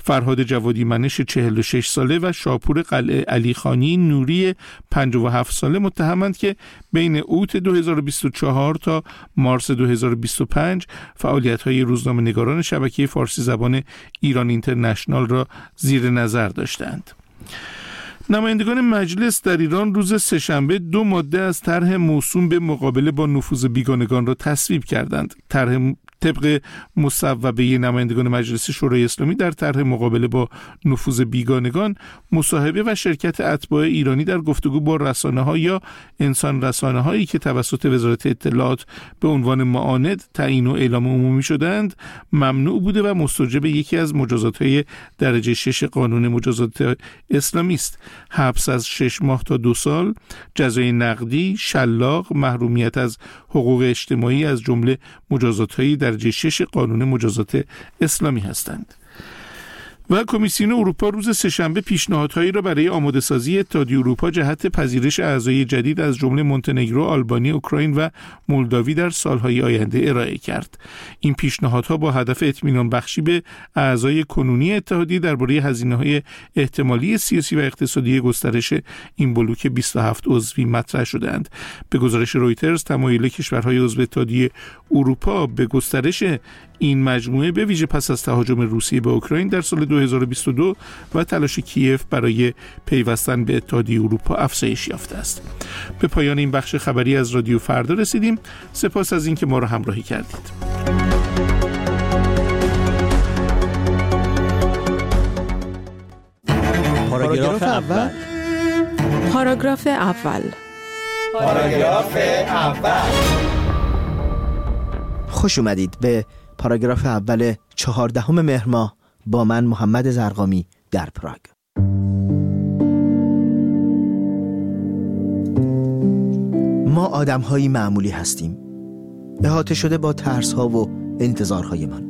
فرهاد جوادی منش 46 ساله و شاپور قلعه علیخانی نوری 57 ساله متهمند که بین اوت 2024 تا مارس 2025 فعالیت‌های روزنامه‌نگاران شبکه فارسی زبان ایران اینترنشنال را زیر نظر داشتند. نمایندگان مجلس در ایران روز سه‌شنبه 2 ماده از طرح موسوم به مقابله با نفوذ بیگانگان را تصویب کردند. طرح طبق مصوبه نمایندگان مجلس شورای اسلامی در طرح مقابله با نفوذ بیگانگان، مصاحبه و شرکت اتباع ایرانی در گفتگو با رسانه‌ها یا انسان رسانه‌هایی که توسط وزارت اطلاعات به عنوان معاند تعیین و اعلام عمومی شدند ممنوع بوده و مستوجب یکی از مجازات‌های درجه 6 قانون مجازات اسلامی است: حبس از 6 ماه تا 2 سال، جزای نقدی، شلاق، محرومیت از حقوق اجتماعی از جمله مجازات‌های درجه 6 قانون مجازات اسلامی هستند. و کمیسیون اروپا روز سه‌شنبه پیشنهادهایی را برای آماده‌سازی اتحادیه اروپا جهت پذیرش اعضای جدید از جمله مونتنگرو، آلبانی، اوکراین و مولداوی در سالهای آینده ارائه کرد. این پیشنهادها با هدف اطمینان بخشی به اعضای کنونی اتحادیه درباره هزینه‌های احتمالی سیاسی و اقتصادی گسترش این بلوک 27 عضوی مطرح شدند. به گزارش رویترز، تمایل کشورهای عضو اتحادیه اروپا به گسترش این مجموعه به ویژه پس از تهاجم روسیه به اوکراین در سال 2022 و تلاش کیف برای پیوستن به اتحادیه اروپا افزایش یافته است. به پایان این بخش خبری از رادیو فردا رسیدیم. سپاس از اینکه ما را همراهی کردید. پاراگراف اول. پاراگراف اول. پاراگراف اول. خوش اومدید به پاراگراف اول 14 مهر ماه با من محمد زرقامی در پراگ. ما آدم‌هایی معمولی هستیم، احاطه شده با ترس‌ها و انتظارهایمان.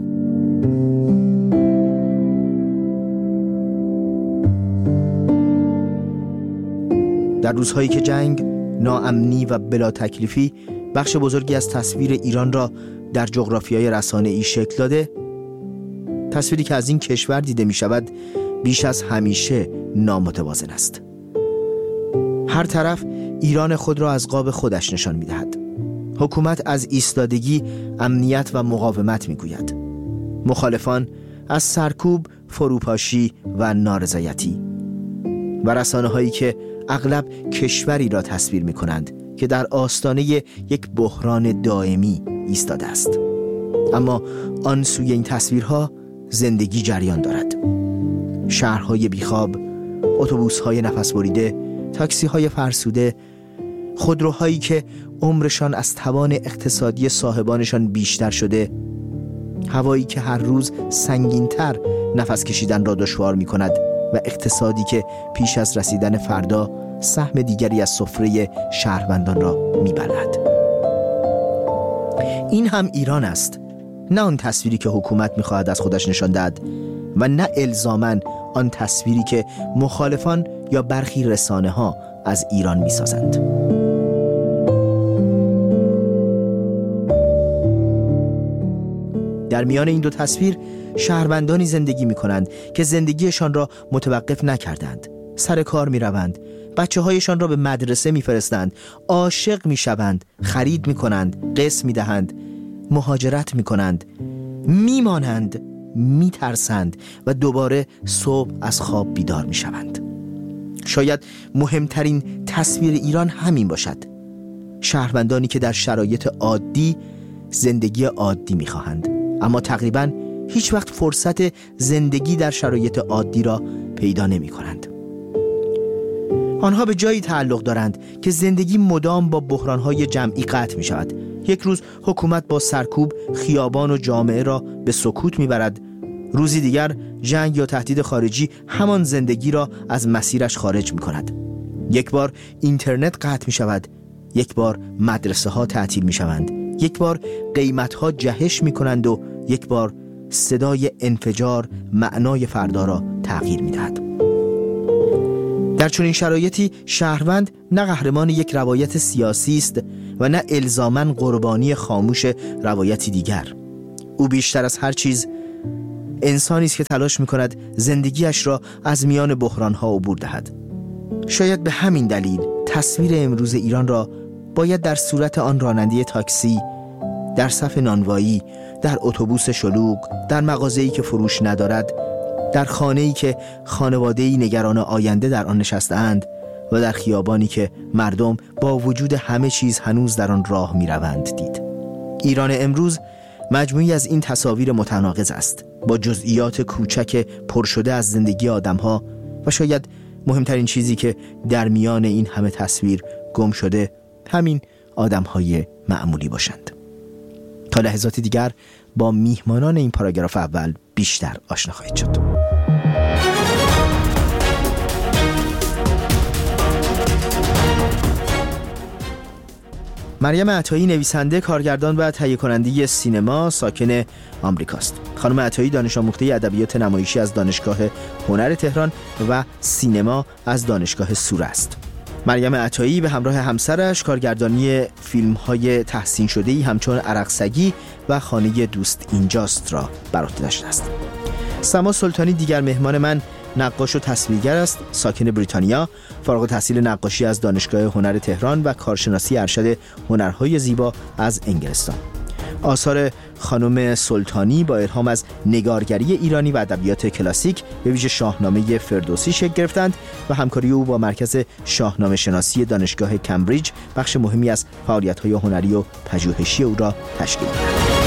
در روزهایی که جنگ، ناامنی و بلا تکلیفی بخش بزرگی از تصویر ایران را در جغرافیای رسانه‌ای شکل داده، تصویری که از این کشور دیده می شود بیش از همیشه نامتوازن است. هر طرف ایران خود را از قاب خودش نشان می دهد. حکومت از ایستادگی، امنیت و مقاومت می گوید. مخالفان از سرکوب، فروپاشی و نارضایتی. و رسانه هایی که اغلب کشوری را تصویر می کنند که در آستانه یک بحران دائمی ایستاده است. اما آن سوی این تصویرها زندگی جریان دارد. شهرهای بیخواب، اتوبوس‌های نفس بریده، تاکسی‌های فرسوده، خودروهایی که عمرشان از توان اقتصادی صاحبانشان بیشتر شده، هوایی که هر روز سنگین‌تر نفس کشیدن را دشوار می‌کند و اقتصادی که پیش از رسیدن فردا سهم دیگری از سفره شهروندان را می‌بلعد. این هم ایران است، نه آن تصویری که حکومت می‌خواهد از خودش نشان دهد و نه الزاماً آن تصویری که مخالفان یا برخی رسانه‌ها از ایران می‌سازند. در میان این دو تصویر شهروندانی زندگی می‌کنند که زندگیشان را متوقف نکردند. سر کار می‌روند، بچه‌هایشان را به مدرسه می‌فرستند، عاشق می‌شوند، خرید می‌کنند، قسط می‌دهند، مهاجرت می‌کنند، میمانند، میترسند و دوباره صبح از خواب بیدار میشوند. شاید مهمترین تصویر ایران همین باشد. شهروندانی که در شرایط عادی زندگی عادی میخواهند، اما تقریباً هیچ وقت فرصت زندگی در شرایط عادی را پیدا نمی کنند. آنها به جایی تعلق دارند که زندگی مدام با بحرانهای جمعی قطع می شود. یک روز حکومت با سرکوب خیابان و جامعه را به سکوت می برد. روزی دیگر جنگ یا تهدید خارجی همان زندگی را از مسیرش خارج می کند. یک بار اینترنت قطع می شود، یک بار مدرسه ها تعطیل می شوند، یک بار قیمت ها جهش می کنند و یک بار صدای انفجار معنای فردا را تغییر می دهد. در چنین شرایطی شهروند نه قهرمان یک روایت سیاسی است و نه الزاماً قربانی خاموش روایتی دیگر. او بیشتر از هر چیز انسانی است که تلاش می‌کند زندگیش را از میان بحران‌ها عبور دهد. شاید به همین دلیل تصویر امروز ایران را باید در صورت آن راننده تاکسی، در صف نانوایی، در اتوبوس شلوغ، در مغازه‌ای که فروش ندارد، در خانه‌ای که خانواده‌ای نگران آینده در آن نشسته‌اند و در خیابانی که مردم با وجود همه چیز هنوز در آن راه می‌روند دید. ایران امروز مجموعی از این تصاویر متناقض است، با جزئیات کوچک پر شده از زندگی آدم‌ها و شاید مهمترین چیزی که در میان این همه تصویر گم شده همین آدم‌های معمولی باشند. تا لحظات دیگر با میهمانان این پاراگراف اول بیشتر آشنا خواهید شد. مریم عطایی نویسنده، کارگردان و تهیه کننده سینما، ساکن آمریکاست. خانم عطایی دانش آموخته ادبیات نمایشی از دانشگاه هنر تهران و سینما از دانشگاه سور است. مریم عطایی به همراه همسرش کارگردانی فیلم‌های تحسین شده‌ای همچون عرقسگی و خانه دوست اینجاست را بر عهده داشته است. سما سلطانی دیگر مهمان من نقاش و تصویرگر است، ساکن بریتانیا، فارغ التحصیل نقاشی از دانشگاه هنر تهران و کارشناسی ارشد هنرهای زیبا از انگلستان. آثار خانم سلطانی با الهام از نگارگری ایرانی و ادبیات کلاسیک به ویژه شاهنامه فردوسی شکل گرفتند و همکاری او با مرکز شاهنامه شناسی دانشگاه کمبریج بخش مهمی از فعالیت‌های هنری و پژوهشی او را تشکیل دهند.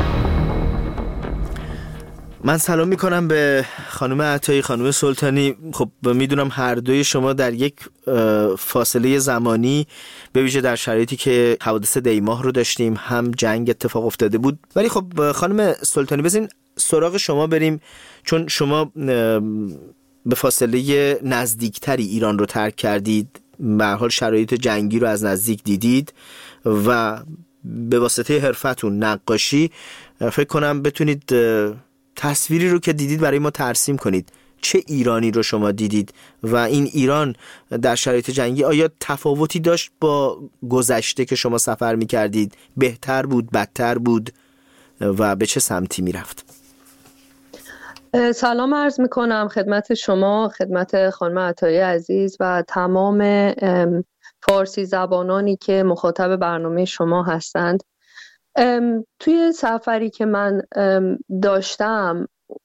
من سلام میکنم به خانم عطایی، خانم سلطانی. خب میدونم هر دوی شما در یک فاصله زمانی به ویژه در شرایطی که حوادث دی ماه رو داشتیم هم جنگ اتفاق افتاده بود، ولی خب خانم سلطانی بزنین سراغ شما بریم، چون شما به فاصله نزدیکتری ایران رو ترک کردید، به هر حال شرایط جنگی رو از نزدیک دیدید و به واسطه حرفتون نقاشی فکر کنم بتونید تصویری رو که دیدید برای ما ترسیم کنید. چه ایرانی رو شما دیدید و این ایران در شرایط جنگی آیا تفاوتی داشت با گذشته که شما سفر می‌کردید؟ بهتر بود، بدتر بود و به چه سمتی می‌رفت؟ سلام عرض می‌کنم خدمت شما، خدمت خانم عطایی عزیز و تمام فارسی زبانانی که مخاطب برنامه شما هستند. توی سفری که من داشتم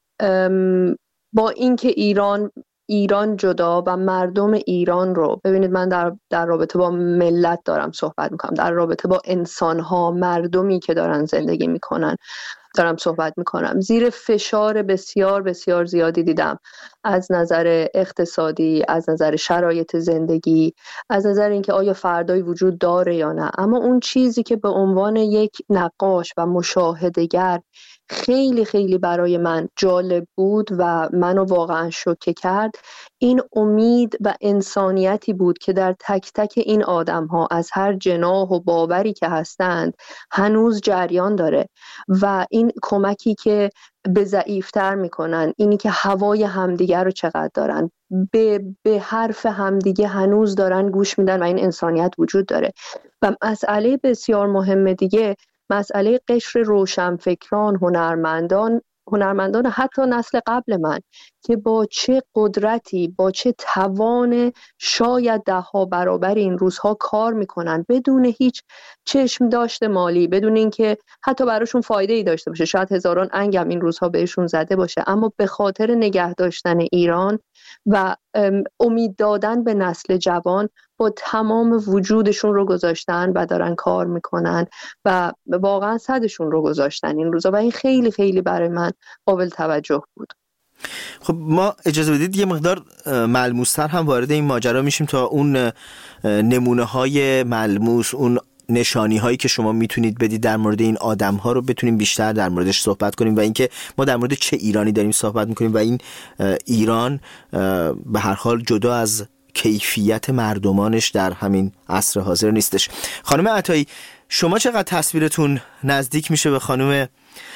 با اینکه ایران جدا و مردم ایران رو ببینید، من در رابطه با ملت دارم صحبت میکنم، در رابطه با انسان‌ها، مردمی که دارن زندگی میکنن دارم صحبت میکنم. زیر فشار بسیار بسیار زیادی دیدم، از نظر اقتصادی، از نظر شرایط زندگی، از نظر اینکه آیا فردایی وجود داره یا نه. اما اون چیزی که به عنوان یک نقاش و مشاهده‌گر خیلی خیلی برای من جالب بود و منو واقعا شوکه کرد، این امید و انسانیتی بود که در تک تک این آدم‌ها از هر جناح و باوری که هستند هنوز جریان داره و این کمکی که به ضعیفتر میکنن، اینی که هوای همدیگر رو چقدر دارن، به حرف همدیگه هنوز دارن گوش میدن و این انسانیت وجود داره. و مسئله بسیار مهم دیگه، مسئله قشر روشنفکران، هنرمندان حتی نسل قبل من که با چه قدرتی، با چه توان شاید 10 برابر این روزها کار میکنن بدون هیچ چشم داشته مالی، بدون اینکه حتی براشون فایده ای داشته باشه، شاید هزاران انگم این روزها بهشون زده باشه، اما به خاطر نگه داشتن ایران و امید دادن به نسل جوان با تمام وجودشون رو گذاشتن و دارن کار میکنن و واقعا صدشون رو گذاشتن این روزا و این خیلی خیلی برای من قابل توجه بود. خب ما اجازه بدید یه مقدار ملموس‌تر هم وارد این ماجرا میشیم تا اون نمونه‌های ملموس، اون نشانی هایی که شما میتونید بدید در مورد این آدم ها رو بتونیم بیشتر در موردش صحبت کنیم و اینکه ما در مورد چه ایرانی داریم صحبت میکنیم و این ایران به هر حال جدا از کیفیت مردمانش در همین عصر حاضر نیستش. خانم عطایی، شما چقدر تصویرتون نزدیک میشه به خانم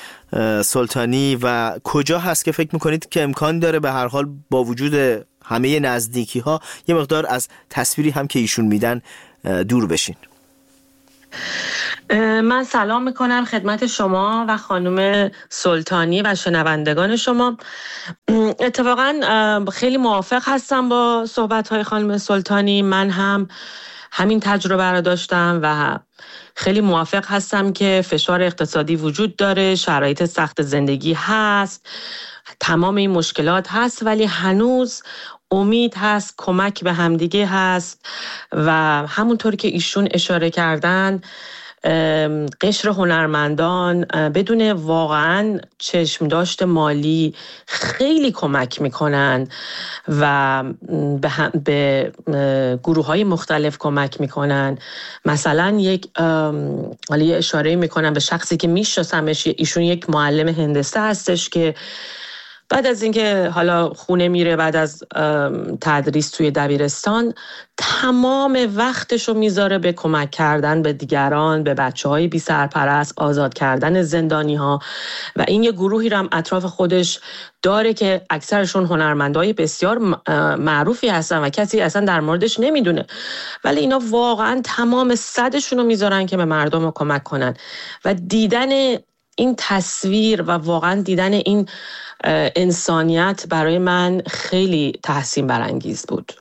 سلطانی و کجا هست که فکر میکنید که امکان داره به هر حال با وجود همه نزدیکی ها یه مقدار از تصویری هم که ایشون میدن دور بشین؟ من سلام میکنم خدمت شما و خانم سلطانی و شنوندگان شما. اتفاقا خیلی موافق هستم با صحبت‌های خانم سلطانی. من هم همین تجربه رو داشتم و خیلی موافق هستم که فشار اقتصادی وجود داره، شرایط سخت زندگی هست، تمام این مشکلات هست، ولی هنوز امید هست، کمک به همدیگه هست و همونطور که ایشون اشاره کردن قشر هنرمندان بدون واقعا چشم داشت مالی خیلی کمک میکنن و به گروه های مختلف کمک میکنن. مثلا یه اشاره میکنم به شخصی که میشناسمش، ایشون یک معلم هندسه هستش که بعد از اینکه حالا خونه میره بعد از تدریس توی دبیرستان تمام وقتشو میذاره به کمک کردن به دیگران، به بچه‌های بی سرپرست، آزاد کردن زندانی‌ها و این یه گروهی رو هم اطراف خودش داره که اکثرشون هنرمندای بسیار معروفی هستن و کسی اصلا در موردش نمیدونه، ولی اینا واقعا تمام صدشون رو میذارن که به مردم رو کمک کنن و دیدن این تصویر و واقعا دیدن این انسانیت برای من خیلی تحسین برانگیز بود.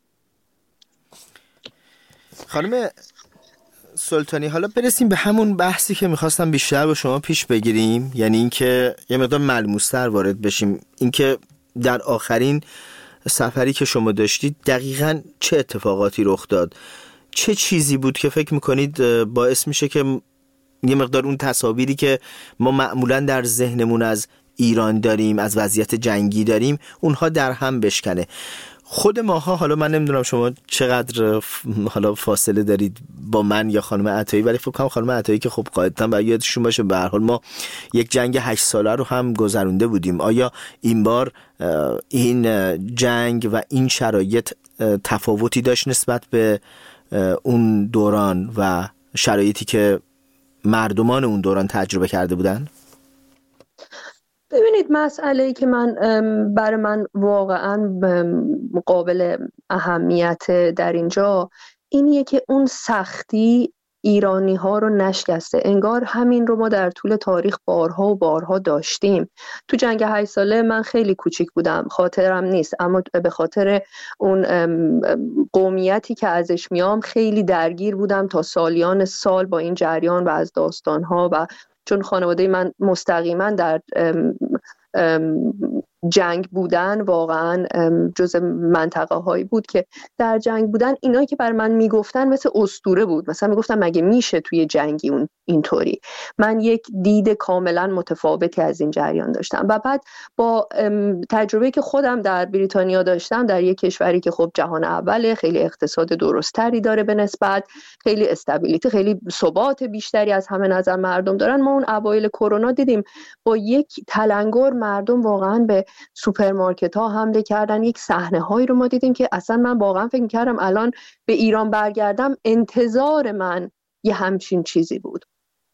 خانم سلطانی، حالا برسیم به همون بحثی که میخواستم بیشتر با شما پیش بگیریم، یعنی اینکه یه مقدار ملموس‌تر وارد بشیم، اینکه در آخرین سفری که شما داشتید دقیقاً چه اتفاقاتی رخ داد، چه چیزی بود که فکر میکنید باعث میشه که یه مقدار اون تصاویری که ما معمولاً در ذهنمون از ایران داریم، از وضعیت جنگی داریم، اونها در هم بشکنه. خود ماها، حالا من نمیدونم شما چقدر حالا فاصله دارید با من یا خانم عطایی، ولی فکر کنم خانم عطایی که خب قاعدتاً باید یادشون باشه به هر حال ما یک جنگ 8 ساله رو هم گذرونده بودیم. آیا این بار این جنگ و این شرایط تفاوتی داشت نسبت به اون دوران و شرایطی که مردمان اون دوران تجربه کرده بودن؟ ببینید، مسئله‌ای که برای من واقعا قابل اهمیت در اینجا اینیه که اون سختی ایرانی ها رو نشکسته. انگار همین رو ما در طول تاریخ بارها و بارها داشتیم. تو جنگ 8 ساله من خیلی کوچیک بودم، خاطرم نیست، اما به خاطر اون قومیتی که ازش میام خیلی درگیر بودم تا سالیان سال با این جریان و از داستانها، و چون خانواده من مستقیما در جنگ بودن، واقعا جز منطقه هایی بود که در جنگ بودن، اینایی که بر من میگفتن مثل اسطوره بود. مثلا میگفتن مگه میشه توی جنگی اون اینطوری. من یک دید کاملا متفاوتی از این جریان داشتم و بعد با تجربه که خودم در بریتانیا داشتم، در یک کشوری که خب جهان اوله، خیلی اقتصاد درستری داره به نسبت، خیلی استابیلیتی، خیلی ثبات بیشتری از همه نظر مردم دارن. ما اون اوایل کرونا دیدیم با یک تلنگر مردم واقعا به سوپرمارکت ها حمله کردن. یک صحنه هایی رو ما دیدیم که اصلا من واقعا فکر کردم الان به ایران برگردم انتظار من یه همچین چیزی بود.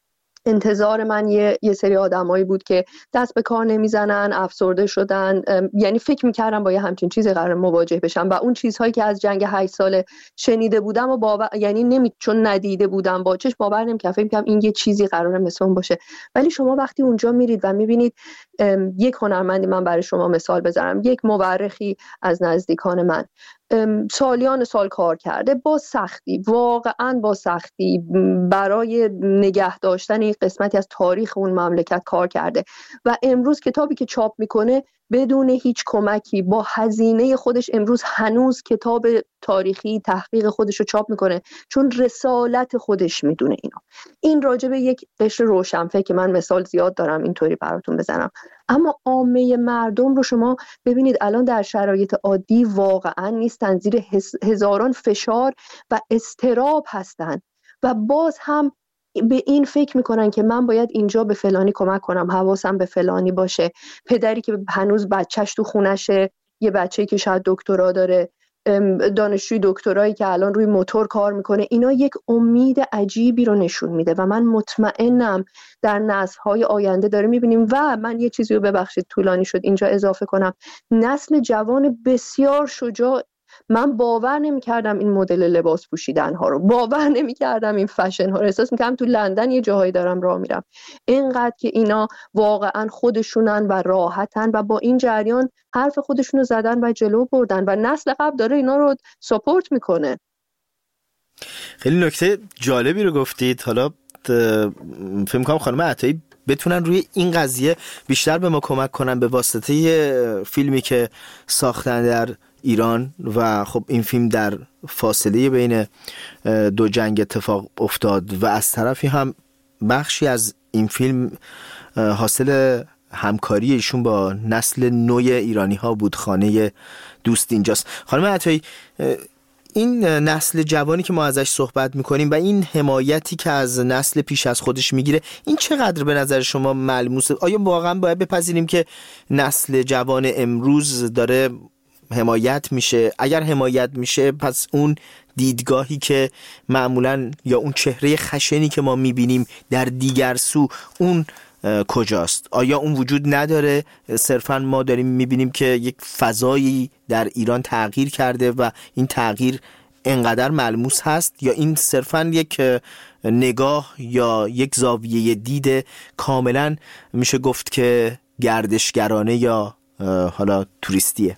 انتظار من یه سری آدمایی بود که دست به کار نمیزنن، افسرده شدن، یعنی فکر میکردم با یه همچین چیزی قرار مواجه بشم و اون چیزهایی که از جنگ 8 ساله شنیده بودم و یعنی چون ندیده بودم با چشم باور نمیکردم، فکر میکردم این یه چیزی قراره مثل اون باشه. ولی شما وقتی اونجا میرید و میبینید، یک هنرمندی، من برای شما مثال بزنم، یک مورخی از نزدیکان من سالیان سال کار کرده با سختی، واقعا با سختی برای نگه داشتن یک قسمتی از تاریخ اون مملکت کار کرده و امروز کتابی که چاپ میکنه بدون هیچ کمکی با هزینه خودش امروز هنوز کتاب تاریخی تحقیق خودش رو چاپ میکنه، چون رسالت خودش میدونه این راجبه یک قشر روشنفکر که من مثال زیاد دارم اینطوری براتون بزنم. اما عامه مردم رو شما ببینید الان در شرایط عادی واقعا نیستن، زیر هزاران فشار و اضطراب هستن و باز هم به این فکر میکنن که من باید اینجا به فلانی کمک کنم، حواسم به فلانی باشه. پدری که هنوز بچهش تو خونشه، یه بچه‌ای که شاید دکترا داره، دانشجوی دکترایی که الان روی موتور کار میکنه، اینا یک امید عجیبی رو نشون میده و من مطمئنم در نسل‌های آینده داره میبینیم. و من یه چیزی رو ببخشید طولانی شد اینجا اضافه کنم، نسل جوان بسیار شجاع من باور نمی‌کردم این مدل لباس پوشیدن ها رو، باور نمی‌کردم این فشن ها رو. احساس می‌کردم تو لندن یه جاهایی دارم راه میرم. اینقدر که اینا واقعا خودشونن و راحتن و با این جریان حرف خودشونو زدن و جلو بردن و نسل قبل داره اینا رو ساپورت میکنه. خیلی نکته جالبی رو گفتید. حالا فکر می‌کنم خانم عطایی بتونن روی این قضیه بیشتر به ما کمک کنن به واسطه فیلمی که ساختن در ایران و خب این فیلم در فاصله بین دو جنگ اتفاق افتاد و از طرفی هم بخشی از این فیلم حاصل همکاری ایشون با نسل نو ایرانی ها بود. خانه دوست اینجاست. خانم عطایی، این نسل جوانی که ما ازش صحبت میکنیم و این حمایتی که از نسل پیش از خودش میگیره، این چقدر به نظر شما ملموسه؟ آیا واقعا باید بپذیریم که نسل جوان امروز داره حمایت میشه؟ اگر حمایت میشه پس اون دیدگاهی که معمولا یا اون چهره خشنی که ما میبینیم در دیگر سو، اون کجاست؟ آیا اون وجود نداره؟ صرفا ما داریم میبینیم که یک فضایی در ایران تغییر کرده و این تغییر انقدر ملموس هست، یا این صرفا یک نگاه یا یک زاویه دید کاملا میشه گفت که گردشگرانه یا حالا توریستیه؟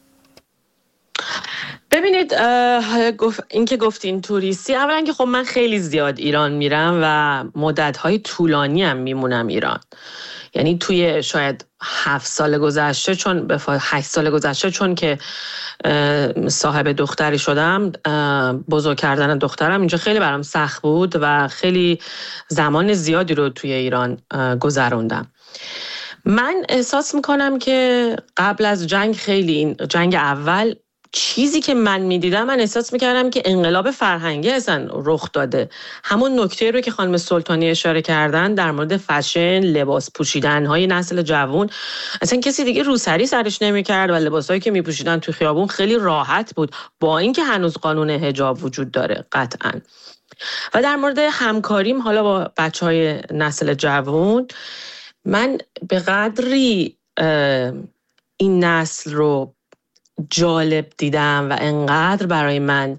ببینید، این که گفتین توریستی، اولا که خب من خیلی زیاد ایران میرم و مدت‌های طولانی هم میمونم ایران. یعنی توی شاید 7 سال گذشته، چون 8 سال گذشته، چون که صاحب دختری شدم، بزرگ کردن دخترم اینجا خیلی برام سخت بود و خیلی زمان زیادی رو توی ایران گذروندم. من احساس میکنم که قبل از جنگ، خیلی این جنگ اول، چیزی که من میدیدم، من احساس میکردم که انقلاب فرهنگی اصلا رخ داده. همون نکته رو که خانم سلطانی اشاره کردن در مورد فشن، لباس پوشیدن های نسل جوان، اصلا کسی دیگه روسری سرش نمیکرد و لباسایی که میپوشیدن تو خیابون خیلی راحت بود، با اینکه هنوز قانون حجاب وجود داره قطعاً. و در مورد همکاریم حالا با بچهای نسل جوان، من به قدری این نسل رو جالب دیدم و انقدر برای من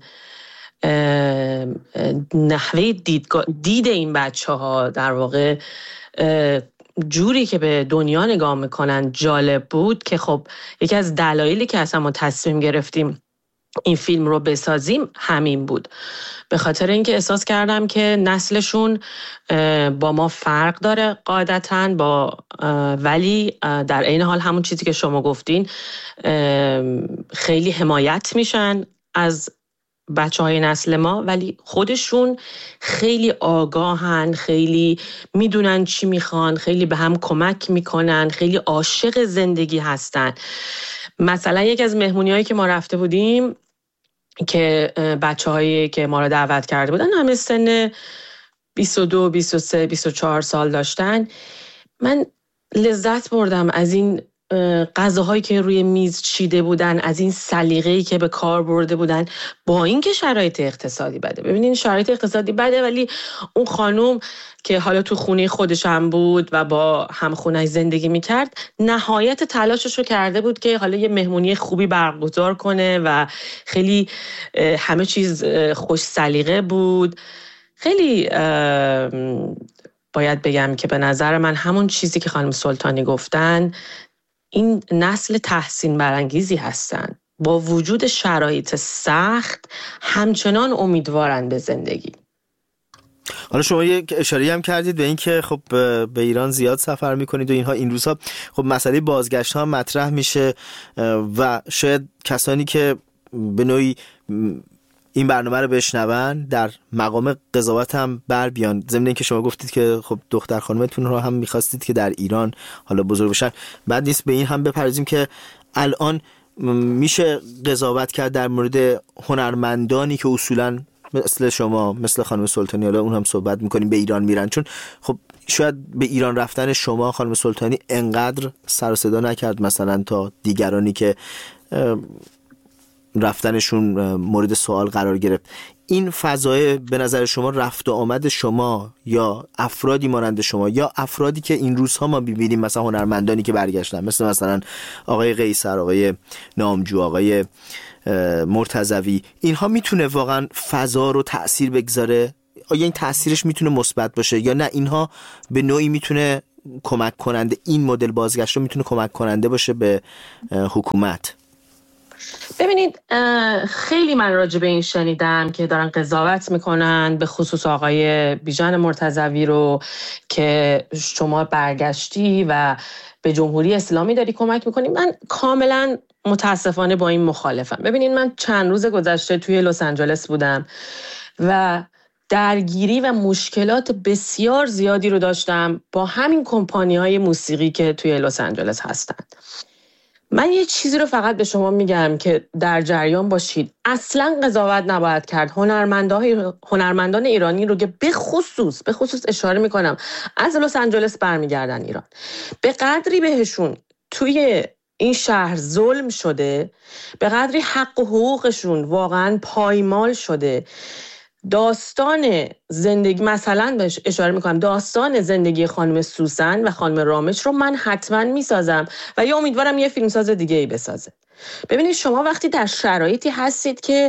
نحوه دید این بچه ها، در واقع جوری که به دنیا نگاه میکنن جالب بود، که خب یکی از دلایلی که اصلا ما تصمیم گرفتیم این فیلم رو بسازیم همین بود. به خاطر اینکه احساس کردم که نسلشون با ما فرق داره قاعدتاً، ولی در عین حال همون چیزی که شما گفتین، خیلی حمایت میشن از بچه‌های نسل ما، ولی خودشون خیلی آگاهن، خیلی میدونن چی میخوان، خیلی به هم کمک میکنن، خیلی عاشق زندگی هستن. مثلا یکی از مهمونی‌هایی که ما رفته بودیم که بچه‌هایی که ما رو دعوت کرده بودن همه سن 22 23 24 سال داشتن، من لذت بردم از این غذاهایی که روی میز چیده بودن، از این سلیقه‌ای که به کار برده بودن، با اینکه شرایط اقتصادی بده. ببینین شرایط اقتصادی بده، ولی اون خانوم که حالا تو خونه خودش هم بود و با همخونه‌اش زندگی میکرد، نهایت تلاشش رو کرده بود که حالا یه مهمونی خوبی برگزار کنه و خیلی همه چیز خوش سلیقه بود. خیلی باید بگم که به نظر من همون چیزی که خانم سلطانی گفتن، این نسل تحسین برانگیزی هستن، با وجود شرایط سخت همچنان امیدوارن به زندگی. حالا شما یک اشاره هم کردید به این که خب به ایران زیاد سفر میکنید و اینها. این روزها خب مسئله بازگشت ها مطرح میشه و شاید کسانی که به نوعی این برنامه رو بشنون در مقام قضاوت هم بر بیان. ضمن اینکه شما گفتید که خب دختر خانمتون رو هم میخواستید که در ایران حالا بزرگ بشن، بعد نیست به این هم بپردازیم که الان میشه قضاوت کرد در مورد هنرمندانی که اصولاً مثل شما، مثل خانم سلطانی، حالا اون هم صحبت میکنیم، به ایران میرن، چون خب شاید به ایران رفتن شما خانم سلطانی انقدر سر و صدا نکرد مثلا تا دیگرانی که رفتنشون مورد سوال قرار گرفت. این فضای به نظر شما رفت و آمد شما یا افرادی مانند شما یا افرادی که این روزها ما ببینیم، مثلا هنرمندانی که برگشتن مثلا آقای قیصر، آقای نامجو، آقای مرتضوی، اینها میتونه واقعا فضا رو تأثیر بگذاره؟ آیا این تأثیرش میتونه مثبت باشه یا نه اینها به نوعی میتونه کمک کننده، این مدل بازگشت رو میتونه کمک کننده باشه به حکومت؟ ببینید، خیلی من راجع به این شنیدم که دارن قضاوت میکنن، به خصوص آقای بیژن مرتضوی رو که شما برگشتی و به جمهوری اسلامی داری کمک میکنی. من کاملا متاسفانه با این مخالفم. ببینید، من چند روز گذشته توی لس آنجلس بودم و درگیری و مشکلات بسیار زیادی رو داشتم با همین کمپانی‌های موسیقی که توی لس آنجلس هستن. من یه چیزی رو فقط به شما میگم که در جریان باشید. اصلا قضاوت نباید کرد. هنرمندان ایرانی رو که به خصوص اشاره میکنم از لس آنجلس برمیگردن ایران، به قدری بهشون توی این شهر ظلم شده، به قدری حق و حقوقشون واقعا پایمال شده. داستان زندگی، مثلا بهش اشاره میکنم، داستان زندگی خانم سوسن و خانم رامش رو من حتما میسازم و یا امیدوارم یه فیلمساز دیگه ای بسازه. ببینید، شما وقتی در شرایطی هستید که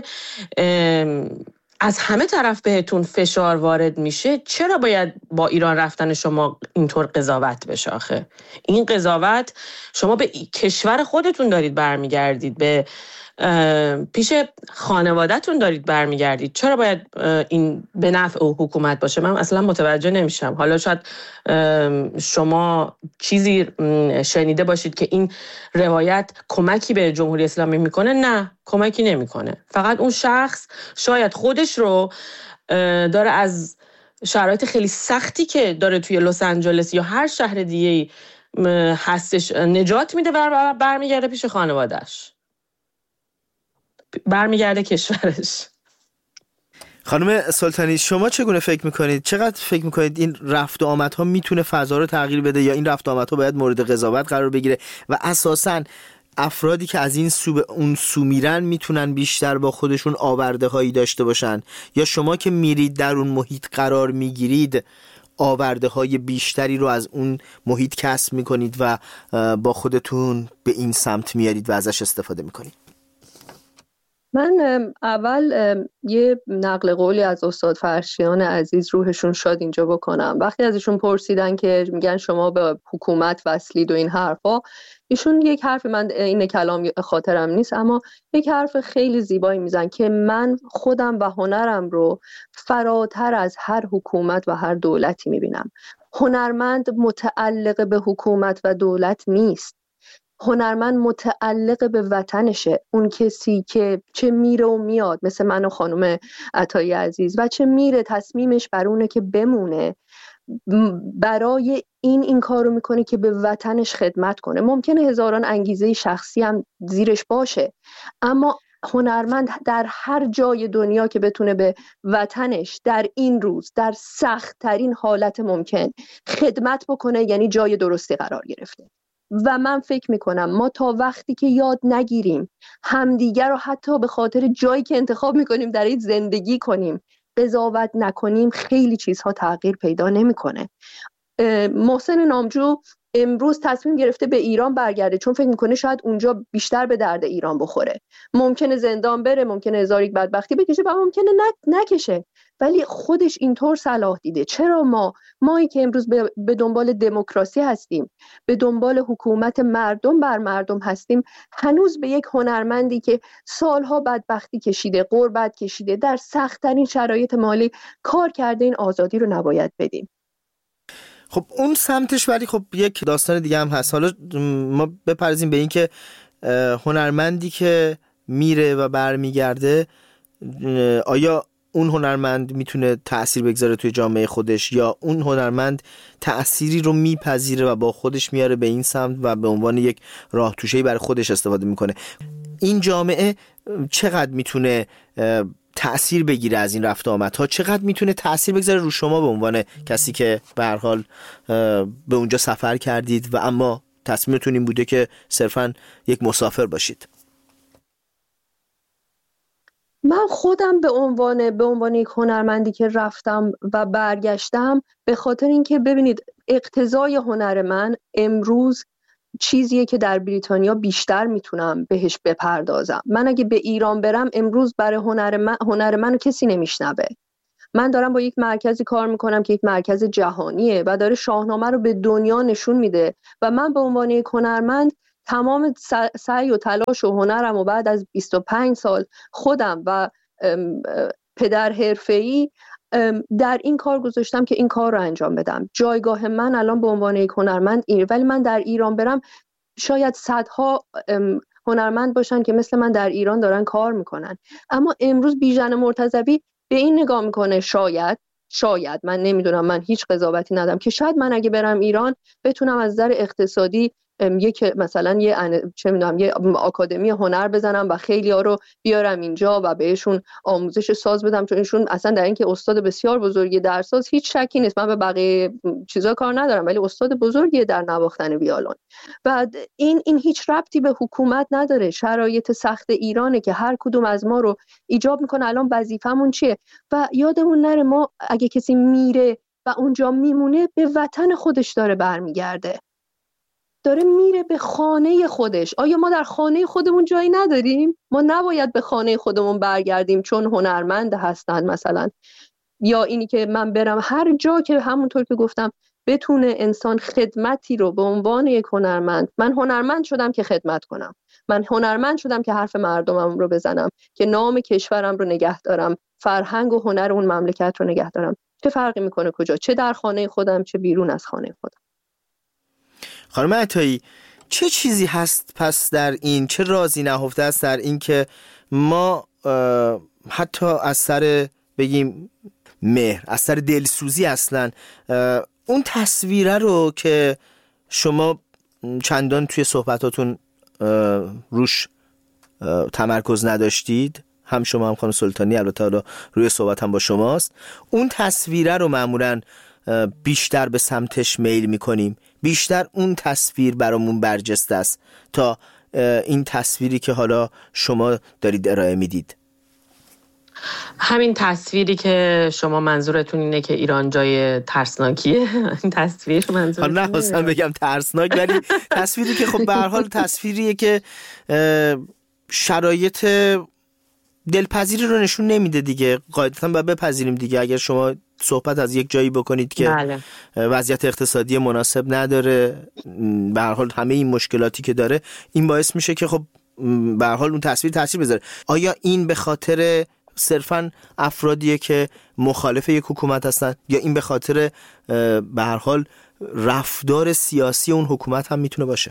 از همه طرف بهتون فشار وارد میشه، چرا باید با ایران رفتن شما اینطور قضاوت بشه؟ آخه این قضاوت، شما به کشور خودتون دارید برمیگردید، به پیش خانواده‌تون دارید برمیگردید. چرا باید این به نفع حکومت باشه؟ من اصلا متوجه نمیشم. حالا شاید شما چیزی شنیده باشید که این روایت کمکی به جمهوری اسلامی میکنه. نه، کمکی نمیکنه. فقط اون شخص شاید خودش رو داره از شرایط خیلی سختی که داره توی لس آنجلس یا هر شهر دیگه‌ای هستش نجات میده و برمیگرده پیش خانواده‌اش، برمیگرده کشورش. خانم سلطانی، شما چگونه فکر میکنید؟ چقدر فکر میکنید این رفت و آمدها میتونه فضا رو تغییر بده یا این رفت و آمدها باید مورد قضاوت قرار بگیره و اساساً افرادی که از این سو به اون سو میرن میتونن بیشتر با خودشون آورده هایی داشته باشن، یا شما که میرید در اون محیط قرار میگیرید آورده های بیشتری رو از اون محیط کسب میکنید و با خودتون به این سمت میارید و ازش استفاده میکنید؟ من اول یه نقل قولی از استاد فرشیان عزیز روحشون شاد اینجا بکنم. وقتی ازشون پرسیدن که میگن شما به حکومت وصلید و این حرفا، ایشون یک حرف، من این کلام خاطرم نیست، اما یک حرف خیلی زیبایی میزن که من خودم و هنرم رو فراتر از هر حکومت و هر دولتی میبینم. هنرمند متعلق به حکومت و دولت نیست. هنرمند متعلق به وطنشه. اون کسی که چه میره و میاد، مثل من و خانم عطایی عزیز، و چه میره تصمیمش بر اونه که بمونه، برای این کارو میکنه که به وطنش خدمت کنه. ممکنه هزاران انگیزه شخصی هم زیرش باشه، اما هنرمند در هر جای دنیا که بتونه به وطنش در این روز در سخت ترین حالت ممکن خدمت بکنه، یعنی جای درستی قرار گرفته. و من فکر میکنم ما تا وقتی که یاد نگیریم همدیگر رو حتی به خاطر جایی که انتخاب میکنیم در این زندگی کنیم قضاوت نکنیم، خیلی چیزها تغییر پیدا نمیکنه. محسن نامجو امروز تصمیم گرفته به ایران برگرده چون فکر میکنه شاید اونجا بیشتر به درد ایران بخوره. ممکنه زندان بره، ممکنه هزار یک بدبختی بکشه و ممکنه نکشه، ولی خودش اینطور صلاح دیده. چرا مایی که امروز به دنبال دموکراسی هستیم، به دنبال حکومت مردم بر مردم هستیم، هنوز به یک هنرمندی که سالها بدبختی کشیده، غربت کشیده، در سخت‌ترین شرایط مالی کار کرده، این آزادی رو نباید بدیم؟ خب اون سمتش، ولی خب یک داستان دیگه هم هست. حالا ما بپرزیم به این که هنرمندی که میره و برمیگرده، آیا اون هنرمند میتونه تأثیر بگذاره توی جامعه خودش، یا اون هنرمند تأثیری رو میپذیره و با خودش میاره به این سمت و به عنوان یک راه توشه‌ای برای خودش استفاده میکنه؟ این جامعه چقدر میتونه تأثیر بگیره از این رفت آمدها؟ چقدر میتونه تأثیر بگذاره رو شما به عنوان کسی که به هر حال به اونجا سفر کردید و اما تصمیمتون این بوده که صرفاً یک مسافر باشید؟ من خودم به عنوان یک هنرمندی که رفتم و برگشتم، به خاطر اینکه ببینید اقتضای هنر من امروز چیزیه که در بریتانیا بیشتر میتونم بهش بپردازم. من اگه به ایران برم امروز برای هنر منو کسی نمیشنوه. من دارم با یک مرکزی کار میکنم که یک مرکز جهانیه و داره شاهنامه رو به دنیا نشون میده و من به عنوان یک هنرمند تمام سعی و تلاش و هنرم و بعد از 25 سال خودم و پدر حرفه‌ای در این کار گذاشتم که این کار رو انجام بدم. جایگاه من الان به عنوان یک هنرمند اینه، ولی من در ایران برم شاید صدها هنرمند باشن که مثل من در ایران دارن کار میکنن، اما امروز بیژن مرتضوی به این نگاه میکنه، شاید من نمیدونم، من هیچ قضاوتی ندارم، که شاید من اگه برم ایران بتونم از نظر اقتصادی مثلا یه آکادمی هنر بزنم و خیلی ها رو بیارم اینجا و بهشون آموزش ساز بدم، چون ایشون اصلا در این که استاد بسیار بزرگی در ساز هیچ شکی نیست. من به بقیه چیزا کار ندارم، ولی استاد بزرگی در نواختن ویولن. و این هیچ ربطی به حکومت نداره. شرایط سخت ایرانه که هر کدوم از ما رو ایجاب میکنه الان وظیفمون چیه. و یادمون نره ما اگه کسی میره و اونجا میمونه به وطن خودش داره برمیگرده، داره میره به خانه خودش. آیا ما در خانه خودمون جایی نداریم؟ ما نباید به خانه خودمون برگردیم چون هنرمند هستن مثلا، یا اینی که من برم هر جا که همونطور که گفتم بتونه انسان خدمتی رو به عنوان یک هنرمند، من هنرمند شدم که خدمت کنم، من هنرمند شدم که حرف مردمم رو بزنم، که نام کشورم رو نگه دارم، فرهنگ و هنر اون مملکت رو نگه دارم. چه فرقی میکنه کجا، چه در خانه خودم چه بیرون از خانه خودم. خانم عطایی، چه چیزی هست پس در این، چه رازی نهفته است در این که ما حتی از سر بگیم مهر، از سر دلسوزی اصلا اون تصویره رو که شما چندان توی صحبتاتون روش تمرکز نداشتید، هم شما هم خانم سلطانی، البته حالا روی صحبت هم با شماست، اون تصویره رو معمولاً بیشتر به سمتش میل میکنیم، بیشتر اون تصویر برامون برجسته است تا این تصویری که حالا شما دارید ارائه میدید. همین تصویری که شما منظورتون اینه که ایران جای ترسناکیه، این تصویر منظورتون؟ حالا نخواستم بگم ترسناک، ولی تصویری که خب به هر حال تصویریه که شرایط دلپذیری رو نشون نمیده دیگه. قاعدتاً باید بپذیریم دیگه، اگر شما صحبت از یک جایی بکنید که بله. وضعیت اقتصادی مناسب نداره، به هر حال همه این مشکلاتی که داره، این باعث میشه که خب به هر حال اون تصویر تاثیر بذاره. آیا این به خاطر صرفاً افرادیه که مخالف یک حکومت هستن، یا این به خاطر به هر حال رفتار سیاسی اون حکومت هم میتونه باشه؟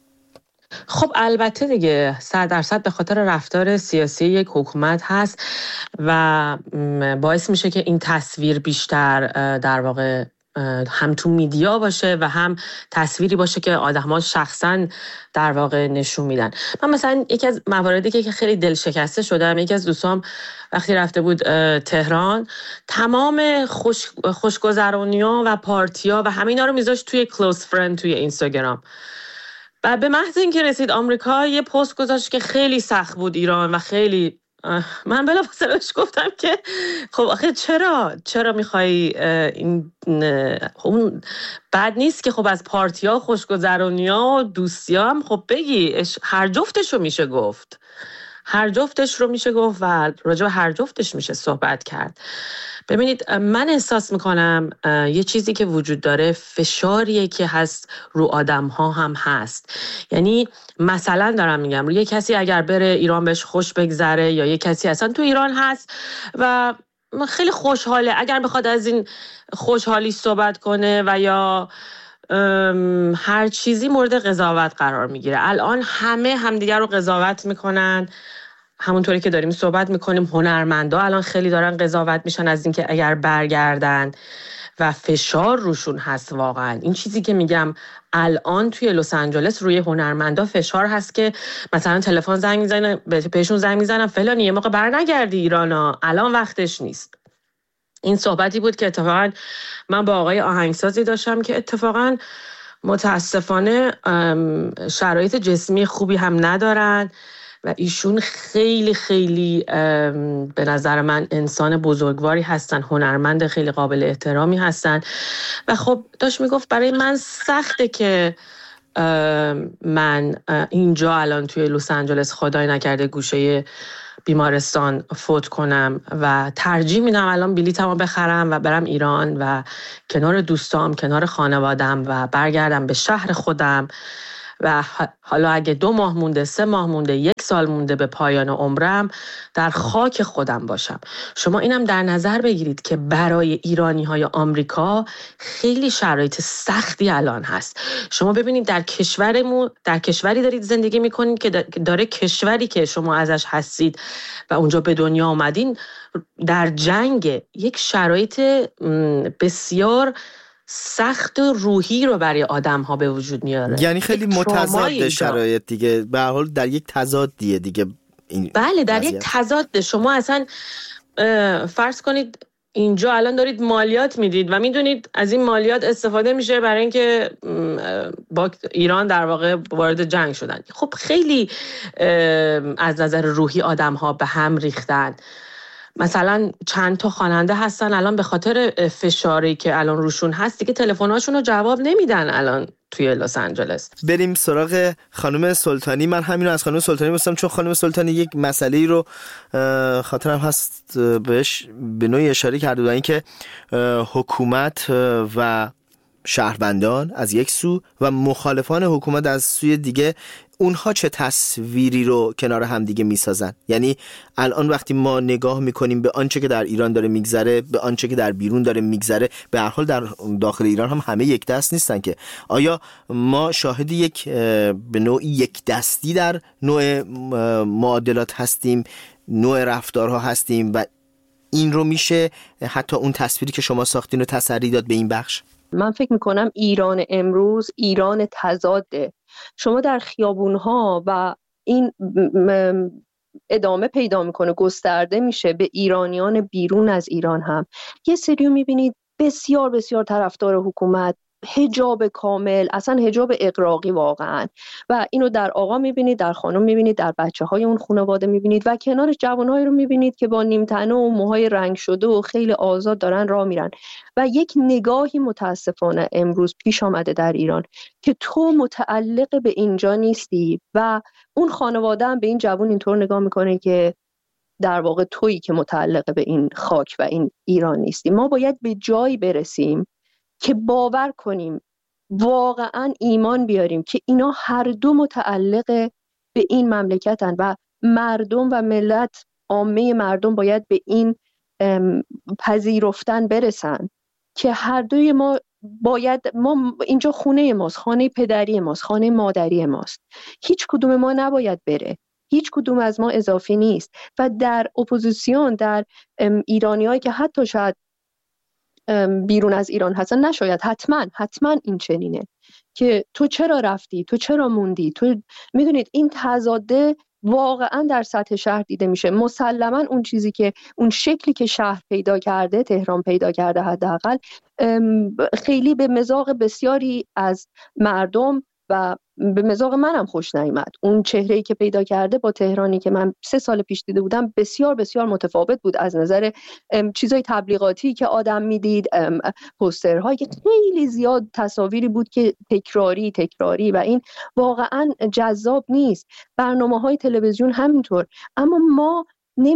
خب البته دیگه 100% به خاطر رفتار سیاسی یک حکومت هست و باعث میشه که این تصویر بیشتر در واقع هم تو میدیا باشه و هم تصویری باشه که آدم‌ها شخصاً در واقع نشون میدن. من مثلا یکی از مواردی که خیلی دل شکسته شدم، یکی از دوستام وقتی رفته بود تهران، تمام خوشگذرونی‌ها و پارتی‌ها و همینا رو میذاشت توی کلوز فرند توی اینستاگرام. و به محض اینکه رسید آمریکا یه پست گذاشت که خیلی سخت بود ایران و خیلی من بلافاصله گفتم که خب آخه چرا میخوای این اون بد نیست که خب از پارتی‌ها، خوشگذرونی‌ها و دوستی‌ها هم خب بگی، هر جفتش رو میشه گفت، هر جفتش رو میشه گفت و راجع به هر جفتش میشه صحبت کرد. ببینید من احساس میکنم یه چیزی که وجود داره فشاریه که هست رو آدم ها هم هست. یعنی مثلا دارم میگم یه کسی اگر بره ایران بهش خوش بگذره، یا یه کسی اصلا تو ایران هست و خیلی خوشحاله، اگر بخواد از این خوشحالی صحبت کنه و یا هر چیزی مورد قضاوت قرار میگیره. الان همه همدیگر رو قضاوت میکنن، همونطوری که داریم صحبت میکنیم هنرمندا الان خیلی دارن قضاوت میشن از اینکه اگر برگردن و فشار روشون هست. واقعا این چیزی که میگم الان توی لس آنجلس روی هنرمندا فشار هست که مثلا تلفن زنگ میزنن بهشون، زنگ میزنن فلانی یه موقع برنگردی ایرانا، الان وقتش نیست. این صحبتی بود که اتفاقا من با آقای آهنگسازی داشتم که اتفاقا متاسفانه شرایط جسمی خوبی هم ندارن و ایشون خیلی خیلی به نظر من انسان بزرگواری هستن، هنرمند خیلی قابل احترامی هستن. و خب داشت میگفت برای من سخته که من اینجا الان توی لس آنجلس خدای نکرده گوشه بیمارستان فوت کنم و ترجیح میدم الان بلیطمو بخرم و برم ایران و کنار دوستام، کنار خانوادم و برگردم به شهر خودم و حالا اگه 2 ماه مونده، 3 ماه مونده، 1 سال مونده به پایان عمرم در خاک خودم باشم. شما اینم در نظر بگیرید که برای ایرانی‌های آمریکا خیلی شرایط سختی الان هست. شما ببینید در کشوری دارید زندگی میکنید که داره کشوری که شما ازش هستید و اونجا به دنیا آمدین در جنگ، یک شرایط بسیار سخت روحی رو برای آدم ها به وجود میاره. یعنی خیلی متضاد شرایط دیگه، به هر حال در یک تضاد دیگه این بله در یک تضاد. شما اصلا فرض کنید اینجا الان دارید مالیات میدید و میدونید از این مالیات استفاده میشه برای اینکه با ایران در واقع وارد جنگ شدن. خب خیلی از نظر روحی آدم ها به هم ریختن. مثلا چند تا خواننده هستن الان به خاطر فشاری که الان روشون هست دیگه تلفن‌هاشون رو جواب نمیدن الان توی لس آنجلس. بریم سراغ خانم سلطانی. من همین رو از خانم سلطانی می‌خواستم، چون خانم سلطانی یک مسئله‌ای رو خاطرم هست بهش به نوعی اشاره کرده بود، اینکه حکومت و شهروندان از یک سو و مخالفان حکومت از سوی دیگه، اونها چه تصویری رو کنار هم دیگه میسازن. یعنی الان وقتی ما نگاه میکنیم به آنچه که در ایران داره میگذره، به آنچه که در بیرون داره میگذره، به هر حال در داخل ایران هم همه یک دست نیستن که. آیا ما شاهد یک به نوعی یک دستی در نوع معادلات هستیم، نوع رفتارها هستیم و این رو میشه حتی اون تصویری که شما ساختین رو تسری داد به این بخش؟ من فکر میکنم ایران امروز ایران تضاده. شما در خیابونها و این ادامه پیدا میکنه، گسترده میشه به ایرانیان بیرون از ایران هم. یه سریو میبینید بسیار بسیار طرفدار حکومت، حجاب کامل، اصلا حجاب اغراقی واقعا، و اینو در آقا میبینید، در خانم میبینید، در بچه های اون خانواده میبینید و کنارش جوانهایی رو میبینید که با نیمتنه و موهای رنگ شده و خیلی آزاد دارن راه میرن. و یک نگاهی متاسفانه امروز پیش آمده در ایران که تو متعلق به اینجا نیستی و اون خانواده هم به این جوان اینطور نگاه میکنه که در واقع تویی که متعلق به این خاک و این ایران نیستی. ما باید به جایی برسیم که باور کنیم، واقعا ایمان بیاریم که اینا هر دو متعلق به این مملکتن و مردم و ملت، عامه مردم باید به این پذیرفتن برسن که هر دوی ما اینجا خونه ماست، خانه پدری ماست، خانه مادری ماست. هیچ کدوم ما نباید بره، هیچ کدوم از ما اضافی نیست. و در اپوزیسیون، در ایرانیایی که حتی شاید بیرون از ایران هستن، نشاید حتما این چنینه که تو چرا رفتی، تو چرا موندی. تو میدونید این تضاده واقعا در سطح شهر دیده میشه. مسلما اون چیزی که اون شکلی که شهر پیدا کرده، تهران پیدا کرده حداقل، خیلی به مذاق بسیاری از مردم و به مذاق منم خوش نیامد. اون چهره‌ای که پیدا کرده با تهرانی که من 3 سال پیش دیده بودم بسیار بسیار متفاوت بود، از نظر چیزای تبلیغاتی که آدم میدید، پوسترهایی که خیلی زیاد، تصاویری بود که تکراری و این واقعا جذاب نیست. برنامه‌های تلویزیون همینطور. اما ما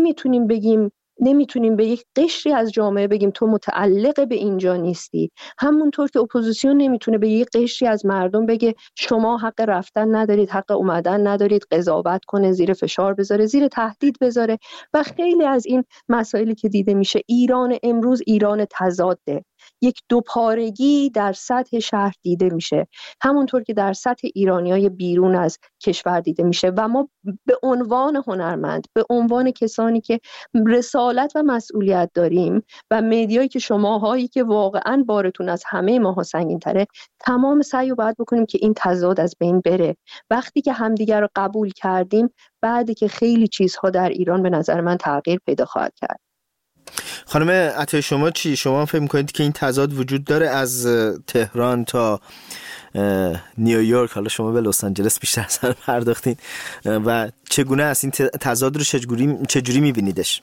نمیتونیم به یک قشری از جامعه بگیم تو متعلق به اینجا نیستی، همونطور که اپوزیسیون نمیتونه به یک قشری از مردم بگه شما حق رفتن ندارید، حق اومدن ندارید، قضاوت کنه، زیر فشار بذاره، زیر تهدید بذاره. و خیلی از این مسائلی که دیده میشه، ایران امروز ایران تضاده، یک دوپارگی در سطح شهر دیده میشه، همونطور که در سطح ایرانیای بیرون از کشور دیده میشه. و ما به عنوان هنرمند، به عنوان کسانی که رسالت و مسئولیت داریم و مدیایی که شماهایی که واقعا بارتون از همه ماها سنگین تره، تمام سعی رو باید بکنیم که این تضاد از بین بره. وقتی که همدیگر رو قبول کردیم، بعد که خیلی چیزها در ایران به نظر من تغییر پیدا خواهد کرد. خانم عطایی، شما چی؟ شما فکر می‌کنید که این تضاد وجود داره از تهران تا نیویورک، حالا شما به لس آنجلس بیشتر سر پرداختین و چگونه است این تضاد رو چجوری می‌بینیدش؟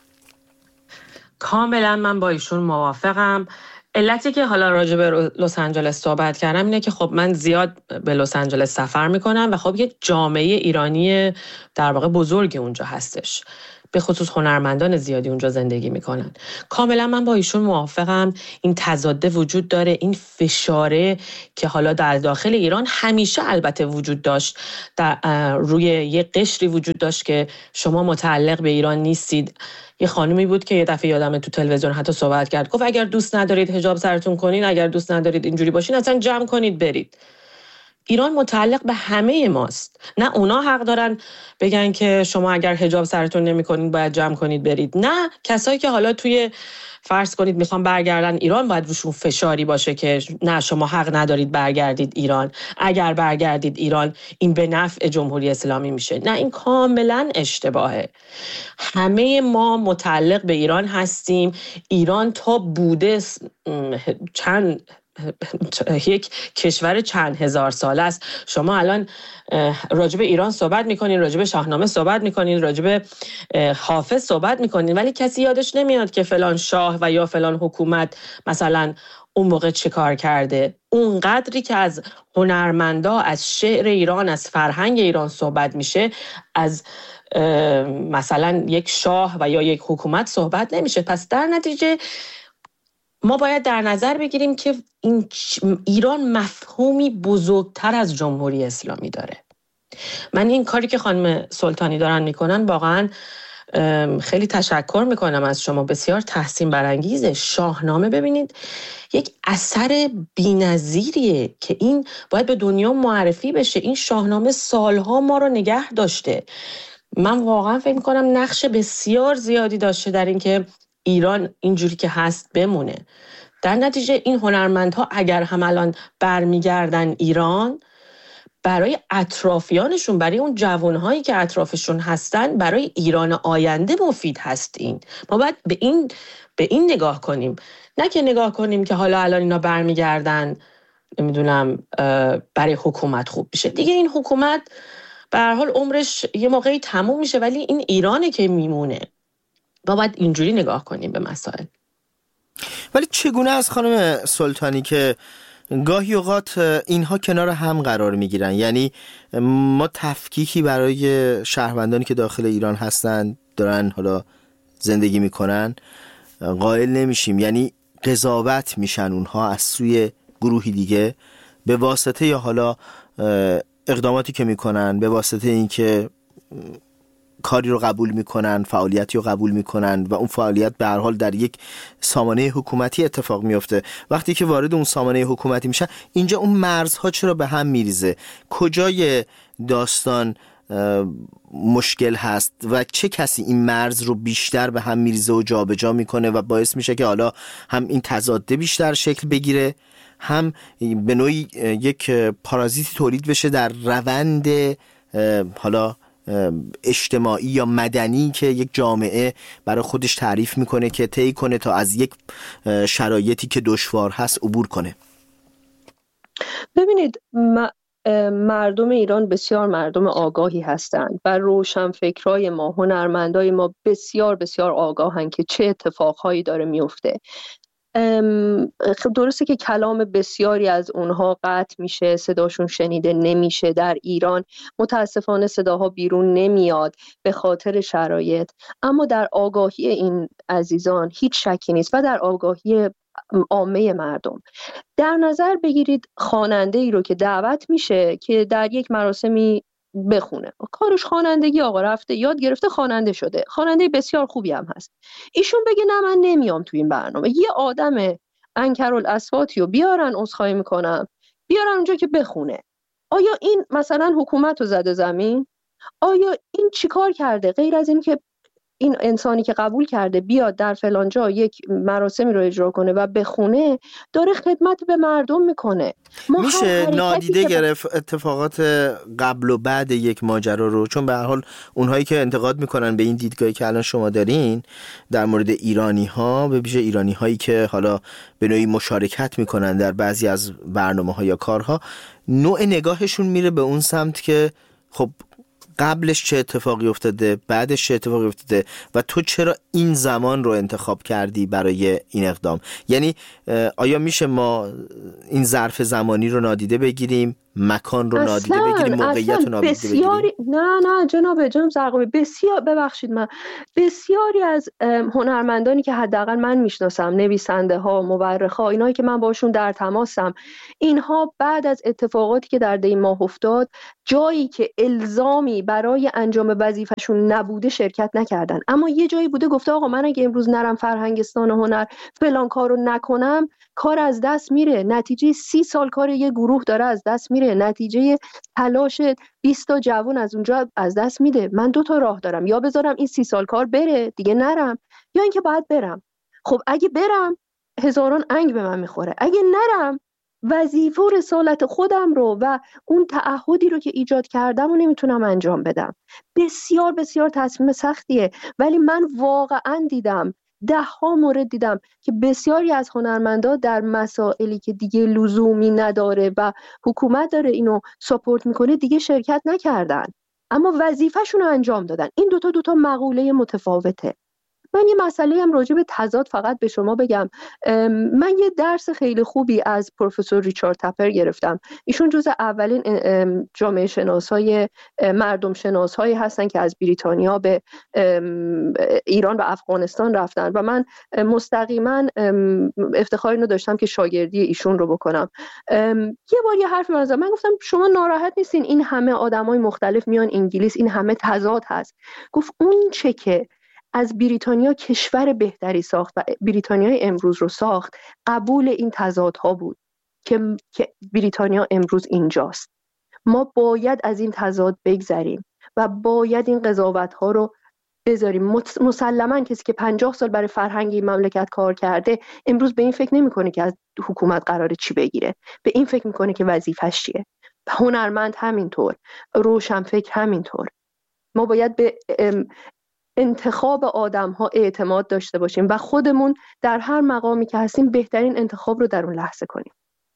کاملا من با ایشون موافقم. علتی که حالا راجع به لس آنجلس صحبت کردم اینه که خب من زیاد به لس آنجلس سفر میکنم و خب یک جامعه ایرانی در واقع بزرگی اونجا هستش، به خصوص هنرمندان زیادی اونجا زندگی میکنن. کاملا من با ایشون موافقم. این تضاد وجود داره، این فشاره که حالا در داخل ایران همیشه البته وجود داشت، در روی یه قشری وجود داشت که شما متعلق به ایران نیستید. یه خانومی بود که یه دفعه یادمه تو تلویزیون حتی صحبت کرد، گفت اگر دوست ندارید حجاب سرتون کنین، اگر دوست ندارید اینجوری باشین، اصلا جمع کنید برید. ایران متعلق به همه ماست. نه اونا حق دارن بگن که شما اگر حجاب سرتون نمی‌کنید باید جمع کنید برید، نه کسایی که حالا توی فرض کنید میخوان برگردن ایران باید روشون فشاری باشه که نه شما حق ندارید برگردید ایران، اگر برگردید ایران این به نفع جمهوری اسلامی میشه. نه، این کاملا اشتباهه. همه ما متعلق به ایران هستیم. ایران تا بوده یک کشور چند هزار ساله است. شما الان راجب ایران صحبت میکنین، راجب شاهنامه صحبت میکنین، راجب حافظ صحبت میکنین، ولی کسی یادش نمیاد که فلان شاه و یا فلان حکومت مثلا اون موقع چه کار کرده. اون قدری که از هنرمندا، از شعر ایران، از فرهنگ ایران صحبت میشه، از مثلا یک شاه و یا یک حکومت صحبت نمیشه. پس در نتیجه ما باید در نظر بگیریم که ایران مفهومی بزرگتر از جمهوری اسلامی داره. من این کاری که خانم سلطانی دارن میکنن واقعا خیلی تشکر میکنم از شما، بسیار تحسین برانگیزه. شاهنامه ببینید یک اثر بی‌نظیریه که این باید به دنیا معرفی بشه. این شاهنامه سالها ما رو نگه داشته. من واقعا فکر میکنم نقش بسیار زیادی داشته در این که ایران اینجوری که هست بمونه. در نتیجه این هنرمندها اگر هم الان برمیگردن ایران، برای اطرافیانشون، برای اون جوانهایی که اطرافشون هستن، برای ایران آینده مفید هست. ما باید به این نگاه کنیم، نه که نگاه کنیم که حالا الان اینا برمیگردن نمیدونم برای حکومت خوب بشه. دیگه این حکومت به هر حال عمرش یه موقعی تموم میشه، ولی این ایرانه که میمونه. باید اینجوری نگاه کنیم به مسائل. ولی چگونه از خانم سلطانی که گاهی اوقات اینها کنار هم قرار میگیرن، یعنی ما تفکیکی برای شهروندانی که داخل ایران هستن دارن حالا زندگی میکنن قائل نمیشیم، یعنی قضاوت میشن اونها از سوی گروهی دیگه به واسطه یا حالا اقداماتی که میکنن، به واسطه اینکه کاری رو قبول میکنن، فعالیتی رو قبول میکنن و اون فعالیت به هر حال در یک سامانه حکومتی اتفاق میفته. وقتی که وارد اون سامانه حکومتی میشن، اینجا اون مرزها چرا به هم میریزه؟ کجای داستان مشکل هست و چه کسی این مرز رو بیشتر به هم میریزه و جابجا میکنه و باعث میشه که حالا هم این تضاده بیشتر شکل بگیره، هم به نوعی یک پارازیتی تولید بشه در روند حالا اجتماعی یا مدنی که یک جامعه برای خودش تعریف میکنه که طی کنه تا از یک شرایطی که دشوار هست عبور کنه. ببینید مردم ایران بسیار مردم آگاهی هستند و روشنفکرای ما، هنرمندای ما بسیار بسیار آگاهن که چه اتفاقهایی داره میفته. درسته که کلام بسیاری از اونها قطع میشه، صداشون شنیده نمیشه. در ایران متاسفانه صداها بیرون نمیاد به خاطر شرایط، اما در آگاهی این عزیزان هیچ شکی نیست و در آگاهی عامه مردم. در نظر بگیرید خواننده ای رو که دعوت میشه که در یک مراسمی بخونه، کارش خوانندگی، آقا رفته یاد گرفته خواننده شده، خواننده بسیار خوبی هم هست، ایشون بگه نه من نمیام تو این برنامه، یه آدم انکرالاصواتی رو بیارن، عذرخواهی میکنم، بیارن اونجا که بخونه. آیا این مثلا حکومت رو زده زمین؟ آیا این چیکار کرده غیر از این که این انسانی که قبول کرده بیاد در فلان جا یک مراسمی رو اجرا کنه و بخونه، داره خدمت به مردم میکنه. میشه نادیده گرفت اتفاقات قبل و بعد یک ماجرا رو؟ چون به هر حال اونهایی که انتقاد میکنن به این دیدگاهی که الان شما دارین در مورد ایرانی ها، به ویژه ایرانی هایی که حالا به نوعی مشارکت میکنن در بعضی از برنامه ها یا کارها، نوع نگاهشون میره به اون سمت که خب قبلش چه اتفاقی افتاده، بعدش چه اتفاقی افتاده و تو چرا این زمان رو انتخاب کردی برای این اقدام؟ یعنی آیا میشه ما این ظرف زمانی رو نادیده بگیریم، مکان رو نادیده بگیریم، موقعیت رو نادیده بگیریم؟ نه جناب زرقامی، بسیار ببخشید، من بسیاری از هنرمندانی که حداقل من میشناسم، نویسنده ها، مورخ ها، اینایی که من باشون در تماسم، اینها بعد از اتفاقاتی که در دی ماه افتاد، جایی که الزامی برای انجام وظیفه‌شون نبوده شرکت نکردن. اما یه جایی بوده گفته آقا من اگه امروز نرم فرهنگستان هنر فلان کارو نکنم کار از دست میره، نتیجه 30 سال کار یه گروه داره از دست میره، نتیجه تلاش 20 تا جوان از اونجا از دست میده. من 2 تا راه دارم، یا بذارم این 30 سال کار بره دیگه نرم، یا اینکه باید برم. خب اگه برم هزاران انگ به من میخوره، اگه نرم وظیفه و رسالت خودم رو و اون تعهدی رو که ایجاد کردم رو نمیتونم انجام بدم. بسیار بسیار تصمیم سختیه، ولی من واقعا دیدم 10 مورد دیدم که بسیاری از هنرمندا در مسائلی که دیگه لزومی نداره و حکومت داره اینو ساپورت میکنه دیگه شرکت نکردن، اما وظیفه‌شون رو انجام دادن. این دو تا مقوله متفاوته. من یه مسئله هم راجع به تضاد فقط به شما بگم. من یه درس خیلی خوبی از پروفسور ریچارد تپر گرفتم. ایشون جز اولین جامعه شناسای مردم شناسایی هستن که از بریتانیا به ایران و افغانستان رفتن و من مستقیما افتخار اینو داشتم که شاگردی ایشون رو بکنم. یه بار یه حرفی من گفتم شما ناراحت نیستین این همه آدمای مختلف میان انگلیس، این همه تضاد هست؟ گفت اون چه که از بریتانیا کشور بهتری ساخت و بریتانیای امروز رو ساخت قبول این تضادها بود که بریتانیا امروز اینجاست. ما باید از این تضاد بگذریم و باید این قضاوت‌ها رو بذاریم. مسلماً کسی که 50 سال برای فرهنگ این مملکت کار کرده امروز به این فکر نمی‌کنه که از حکومت قراره چی بگیره، به این فکر می‌کنه که وظیفه‌ش چیه. هنرمند همینطور، روشنفکر همینطور. ما باید به انتخاب آدم‌ها اعتماد داشته باشیم و خودمون در هر مقامی که هستیم بهترین انتخاب رو در اون لحظه کنیم.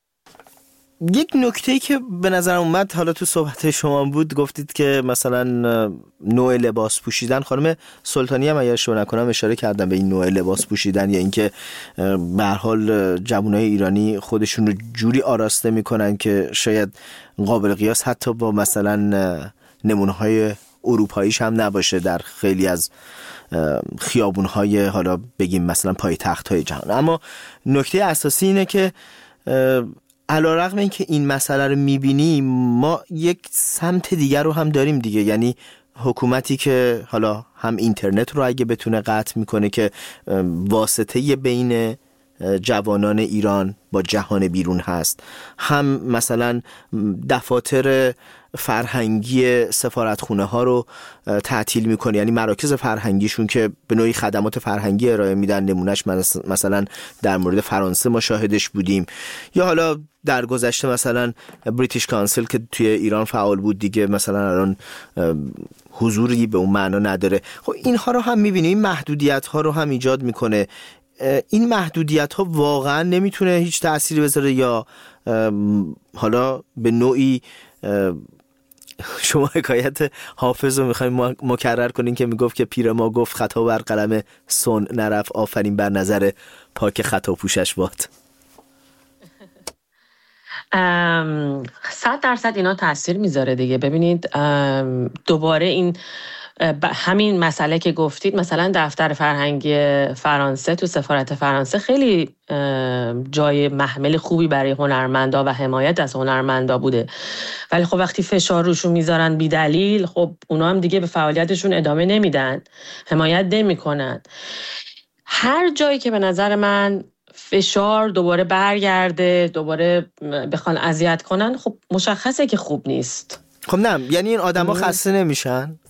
یک نکته‌ای که به نظرم اومد حالا تو صحبت شما بود، گفتید که مثلا نوع لباس پوشیدن، خانم سلطانی هم اگر اشتباه نکنم اشاره کردن به این نوع لباس پوشیدن، یا اینکه به هر حال جوانای ایرانی خودشون رو جوری آراسته میکنن که شاید قابل قیاس حتی با مثلا نمونه‌های اروپاییش هم نباشه در خیلی از خیابون‌های حالا بگیم مثلا پایتخت‌های جهان. اما نکته اساسی اینه که علی‌رغم اینکه این مسئله رو می‌بینیم، ما یک سمت دیگر رو هم داریم دیگه، یعنی حکومتی که حالا هم اینترنت رو اگه بتونه قطع میکنه که واسطه بین جوانان ایران با جهان بیرون هست، هم مثلا دفاتر فرهنگی سفارتخونه ها رو تعطیل میکنه، یعنی مراکز فرهنگیشون که به نوعی خدمات فرهنگی ارائه میدن. نمونهش مثلا در مورد فرانسه ما شاهدش بودیم، یا حالا در گذشته مثلا بریتیش کانسل که توی ایران فعال بود دیگه مثلا الان حضوری به اون معنا نداره. خب اینها رو هم میبینیم، این محدودیت ها رو هم ایجاد میکنه. این محدودیت ها واقعا نمیتونه هیچ تأثیری بذاره، یا حالا به نوعی شما حکایت حافظ رو میخوایم مکرر کنین که میگفت که پیر ما گفت خطا بر قلم سن نرفت، آفرین بر نظر پاک خطا پوشش باد. 100% اینا تأثیر میذاره دیگه. ببینید دوباره این همین مسئله که گفتید، مثلا دفتر فرهنگی فرانسه تو سفارت فرانسه خیلی جای محمل خوبی برای هنرمندا و حمایت از هنرمندا بوده، ولی خب وقتی فشار روشون میذارن بی دلیل، خب اونا هم دیگه به فعالیتشون ادامه نمیدن، حمایت نمیکنن. هر جایی که به نظر من فشار دوباره برگرده، دوباره بخوان اذیت کنن، خب مشخصه که خوب نیست. خب نه، یعنی این آدما خسته نمیشن؟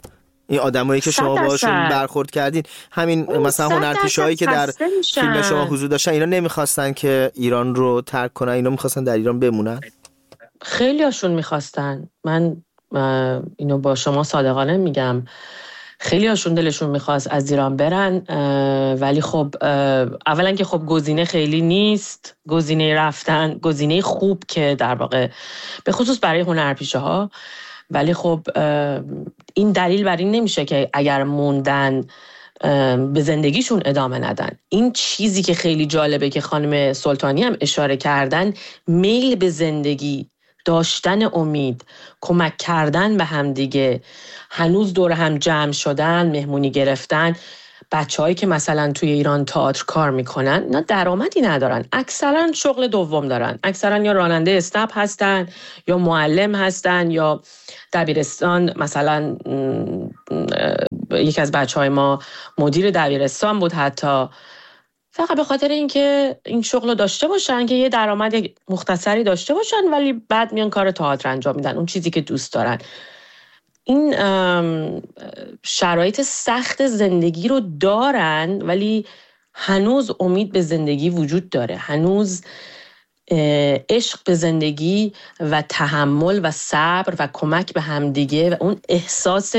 این آدمایی که شما باشون برخورد کردین، همین مثلا هنرپیشه‌هایی که در فیلم شما حضور داشتن، اینا نمیخواستن که ایران رو ترک کنن، اینا میخواستن در ایران بمونن؟ خیلی هاشون میخواستن. من اینو با شما صادقانه میگم، خیلی هاشون دلشون میخواست از ایران برن، ولی خب اولا که خب گزینه خیلی نیست، گزینه رفتن، گزینه خوب که در واقع به خصوص برای هنرپیشه ها، ولی خب این دلیل بر این نمیشه که اگر موندن به زندگیشون ادامه ندن. این چیزی که خیلی جالبه که خانم سلطانی هم اشاره کردن، میل به زندگی، داشتن امید، کمک کردن به هم دیگه، هنوز دور هم جمع شدن، مهمونی گرفتن. بچه‌هایی که مثلا توی ایران تئاتر کار میکنن، اینا درآمدی ندارن، اکثرا شغل دوم دارن، اکثرا یا راننده اسنپ هستن یا معلم هستن یا دبیرستان. مثلا یکی از بچه‌های ما مدیر دبیرستان بود، حتی فقط به خاطر اینکه این شغل رو داشته باشن که یه درآمد مختصری داشته باشن، ولی بعد میان کار تئاتر انجام میدن، اون چیزی که دوست دارن. این شرایط سخت زندگی رو دارن، ولی هنوز امید به زندگی وجود داره، هنوز عشق به زندگی و تحمل و صبر و کمک به همدیگه و اون احساس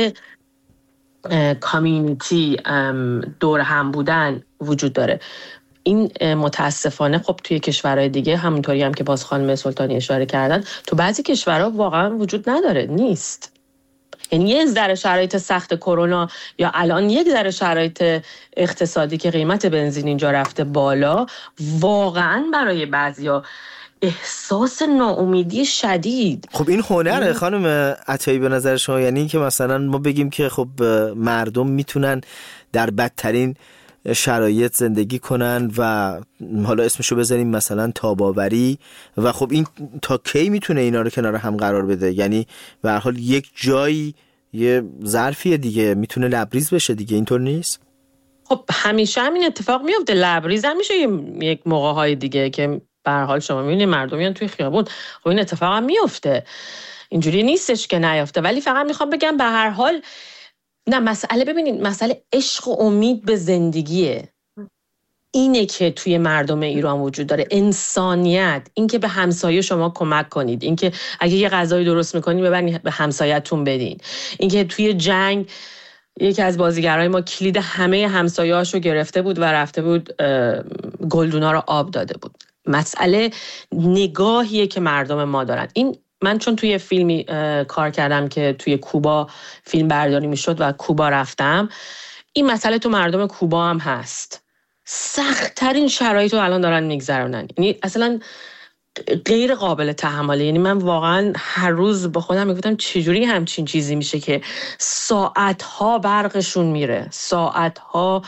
کامیونیتی، دور هم بودن وجود داره. این متاسفانه خب توی کشورهای دیگه همونطوری هم که باز خانم سلطانی اشاره کردن، تو بعضی کشورها واقعا وجود نداره، نیست. یعنی یه ذره شرایط سخت کرونا یا الان یک ذره شرایط اقتصادی که قیمت بنزین اینجا رفته بالا، واقعا برای بعضیا احساس ناامیدی شدید. خب این هنره خانم عطایی به نظر شما؟ یعنی که مثلا ما بگیم که خب مردم میتونن در بدترین شرایط زندگی کنن و حالا اسمشو بذاریم مثلا تاباوری، و خب این تا کی میتونه اینا رو کنار هم قرار بده؟ یعنی به هر حال یک جایی یه ظرفیه دیگه، میتونه لبریز بشه دیگه، اینطور نیست؟ خب همیشه همین اتفاق میفته، لبریز هم میشه یک موقع‌های دیگه که به هر حال شما میبینید مردم میان توی خیابون، خب این اتفاق هم میفته، اینجوری نیستش که نیفته. ولی فقط میخوام بگم به هر حال نه، مسئله ببینید، مسئله عشق و امید به زندگیه، اینه که توی مردم ایران وجود داره، انسانیت، این که به همسایه شما کمک کنید، این که اگه یه غذایی درست میکنید ببرید به همسایه‌تون بدین، این که توی جنگ یکی از بازیگرای ما کلید همه همسایه‌هاشو گرفته بود و رفته بود گلدونا رو آب داده بود. مسئله نگاهیه که مردم ما دارن. این من چون توی فیلمی کار کردم که توی کوبا فیلم برداری میشد و کوبا رفتم، این مسئله تو مردم کوبا هم هست. سخت ترین شرایط رو الان دارن میگذرونن، یعنی اصلا غیر قابل تحمله. یعنی من واقعا هر روز با خودم میگفتم چجوری همچین چیزی میشه که ساعتها برقشون میره، ساعتها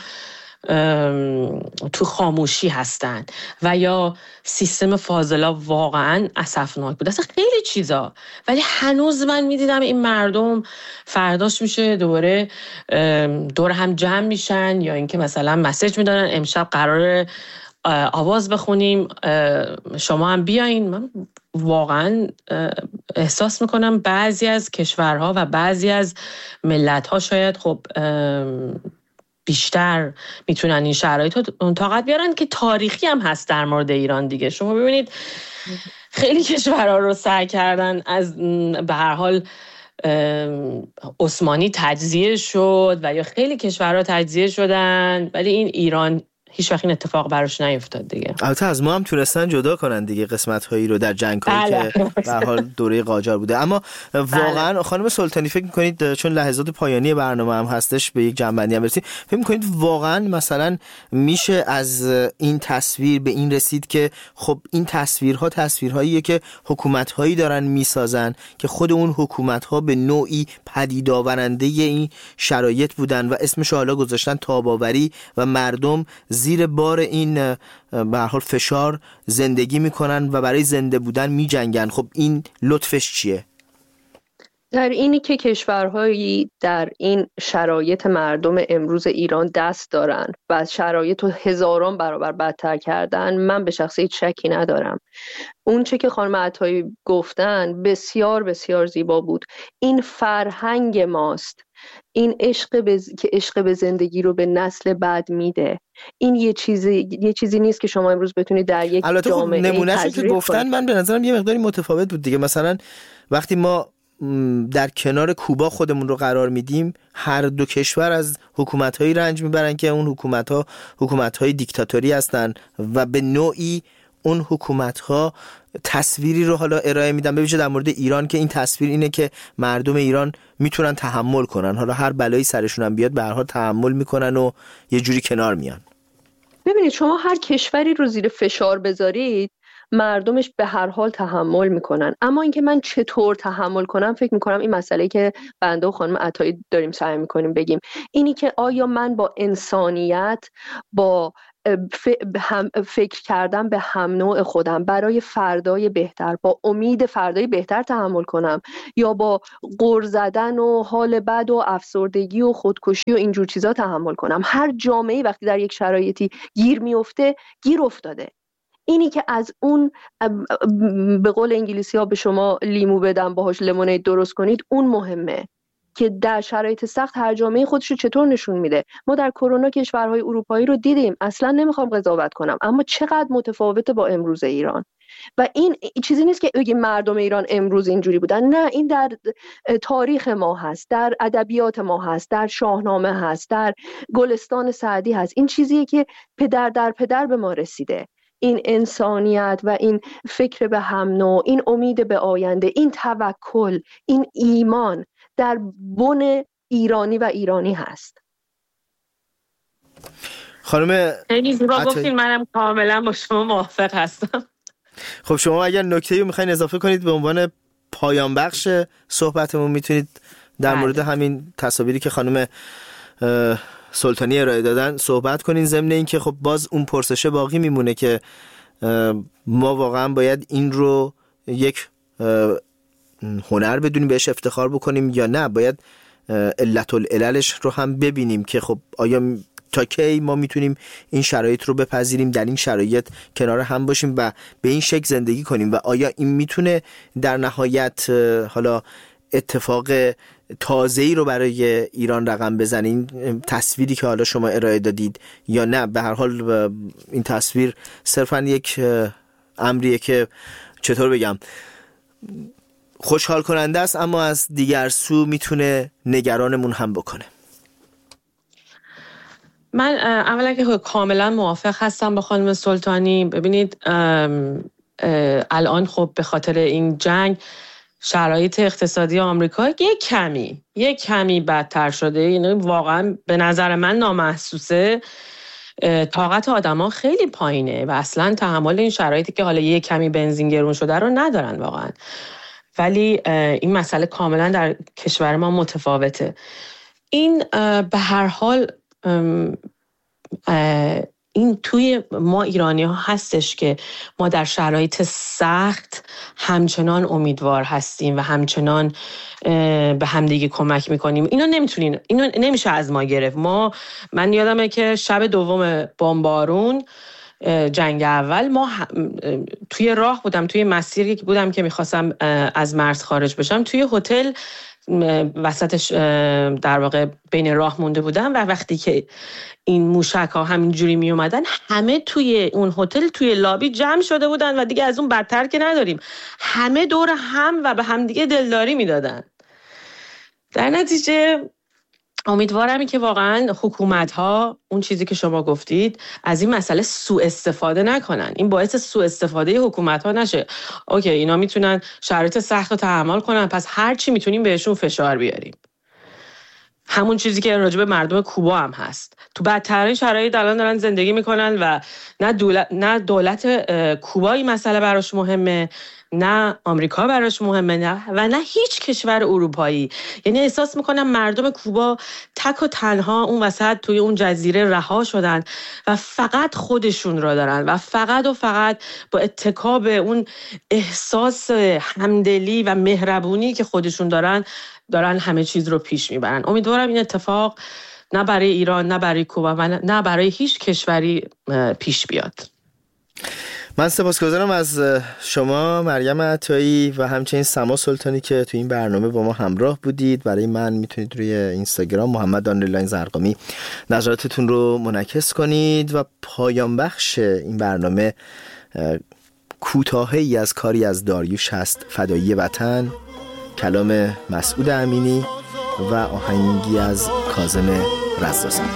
تو خاموشی هستن، و یا سیستم فاضلا واقعا اسفناک بود، اصلا خیلی چیزا. ولی هنوز من میدیدم این مردم فرداش میشه دوباره دور هم جمع میشن، یا اینکه مثلا مسیج میدارن امشب قراره آواز بخونیم شما هم بیاین. من واقعا احساس میکنم بعضی از کشورها و بعضی از ملتها شاید خب بیشتر میتونن این شرایط رو طاقت بیارن، که تاریخی هم هست در مورد ایران دیگه. شما ببینید خیلی کشورها رو سعی کردن، از به هر حال عثمانی تجزیه شد و یا خیلی کشورها تجزیه شدن، ولی این ایران هیچ وقت این اتفاق براش نیفتاد دیگه. البته از ما هم تونستن جدا کنن دیگه قسمت هایی رو در جنگ هایی که به هر حال دوره قاجار بوده. اما واقعا خانم سلطانی فکر می‌کنید، چون لحظات پایانی برنامه هم هستش، به یک جمع‌بندی هم برسیم، فکر می‌کنید واقعا مثلا میشه از این تصویر به این رسید که خب این تصویرها تصویرهاییه که حکومت‌هایی دارن میسازن که خود اون حکومت‌ها به نوعی پدید آورنده این شرایط بودن و اسمش حالا گذاشتن تاباوری و مردم زیر بار این به هر حال فشار زندگی میکنن و برای زنده بودن میجنگن. خب این لطفش چیه؟ در اینی که کشورهایی در این شرایط مردم امروز ایران دست دارن و شرایط رو هزاران برابر بدتر کردن، من به شخص هیچ شکی ندارم. اون چه که خانم عطایی گفتن بسیار بسیار زیبا بود. این فرهنگ ماست. این که عشق به زندگی رو به نسل بعد میده. این یه چیزی نیست که شما امروز بتونید در یک جامعه نمونه‌شو که گفتن من به نظرم یه مقداری متفاوت بود دیگه. مثلا وقتی ما در کنار کوبا خودمون رو قرار میدیم، هر دو کشور از حکومت‌هایی رنج میبرن که اون حکومت‌ها حکومت‌های دیکتاتوری هستن و به نوعی اون حکومت‌ها تصویری رو حالا ارائه میدن، ببینید در مورد ایران که این تصویر اینه که مردم ایران میتونن تحمل کنن، حالا هر بلایی سرشون هم بیاد به هر حال تحمل میکنن و یه جوری کنار میان. ببینید شما هر کشوری رو زیر فشار بذارید مردمش به هر حال تحمل میکنن، اما اینکه من چطور تحمل کنم فکر میکنم این مسئله که بنده و خانم عطایی داریم سعی میکنیم بگیم اینی که آیا من با انسانیت، با فکر کردم به هم نوع خودم برای فردای بهتر، با امید فردای بهتر تحمل کنم، یا با غر زدن و حال بد و افسردگی و خودکشی و اینجور چیزا تحمل کنم. هر جامعه‌ای وقتی در یک شرایطی گیر میفته، گیر افتاده. اینی که از اون به قول انگلیسی‌ها به شما لیمو بدم باهاش لیمونید درست کنید، اون مهمه که در شرایط سخت هر جامعه خودش رو چطور نشون میده. ما در کرونا کشورهای اروپایی رو دیدیم، اصلا نمیخوام قضاوت کنم، اما چقدر متفاوته با امروز ایران. و این چیزی نیست که بگیم مردم ایران امروز اینجوری بودن، نه، این در تاریخ ما هست، در ادبیات ما هست، در شاهنامه هست، در گلستان سعدی هست. این چیزیه که پدر در پدر به ما رسیده، این انسانیت و این فکر به هم نوع، این امید به آینده، این توکل، این ایمان در بن ایرانی و ایرانی هست. خانم خیلی زیبا گفتین، منم کاملا با شما موافق هستم. خب شما اگر نکته‌ای رو میخواین اضافه کنید به عنوان پایان بخش صحبتمون میتونید در مورد همین تصاویری که خانم سلطانی ارائه دادن صحبت کنین، ضمن این که خب باز اون پرسشه باقی میمونه که ما واقعا باید این رو یک هنر بدونیم بهش افتخار بکنیم یا نه باید علت العللش رو هم ببینیم که خب آیا تا کی ما میتونیم این شرایط رو بپذیریم، در این شرایط کنار هم باشیم و به این شکل زندگی کنیم و آیا این میتونه در نهایت حالا اتفاق تازه‌ای رو برای ایران رقم بزنین، تصویری که حالا شما ارائه دادید، یا نه به هر حال این تصویر صرفاً یک امریه که چطور بگم خوشحال کننده است اما از دیگر سو میتونه نگرانمون هم بکنه. من اولا که کاملا موافق هستم با خانم سلطانی. ببینید الان خب به خاطر این جنگ شرایط اقتصادی آمریکا یک کمی بدتر شده، یعنی واقعا به نظر من نامحسوسه. طاقت آدما خیلی پایینه و اصلا تحمل این شرایطی که حالا یک کمی بنزین گرون شده رو ندارن واقعا. ولی این مسئله کاملا در کشور ما متفاوته. این به هر حال این توی ما ایرانی ها هستش که ما در شرایط سخت همچنان امیدوار هستیم و همچنان به همدیگه کمک میکنیم. اینو نمیشه از ما گرفت. من یادمه که شب دوم بمبارون جنگ اول ما توی راه بودم، توی مسیری بودم که میخواستم از مرز خارج بشم، توی هتل وسطش در واقع بین راه مونده بودم و وقتی که این موشک ها همینجوری می اومدن همه توی اون هتل توی لابی جمع شده بودن و دیگه از اون بدتر که نداریم، همه دور هم و به هم دیگه دلداری می دادن. در نتیجه امیدوارم که واقعا حکومت ها اون چیزی که شما گفتید از این مسئله سوء استفاده نکنن، این باعث سوء استفاده حکومت ها نشه. اوکی اینا میتونن شرایط سخت رو تحمل کنن، پس هر چی میتونیم بهشون فشار بیاریم. همون چیزی که راجع به مردم کوبا هم هست، تو بدترین شرایط الان دارن زندگی میکنن و نه دولت کوبا این مسئله براش مهمه، نه آمریکا براش مهمه، و نه هیچ کشور اروپایی. یعنی احساس میکنم مردم کوبا تک و تنها اون وسط توی اون جزیره رها شدن و فقط خودشون را دارن و فقط با اتکا به اون احساس همدلی و مهربونی که خودشون دارن همه چیز رو پیش میبرن. امیدوارم این اتفاق نه برای ایران، نه برای کوبا و نه برای هیچ کشوری پیش بیاد. من سپاسگزارم از شما مریم عطایی و همچنین سما سلطانی که تو این برنامه با ما همراه بودید. برای من میتونید روی اینستاگرام محمد آندرلاین زرقامی نظراتتون رو منعکس کنید. و پایان بخش این برنامه کوتاهی از کاری از داریوش هست، فدایی وطن، کلام مسعود امینی و آهنگی از کاظم رضا.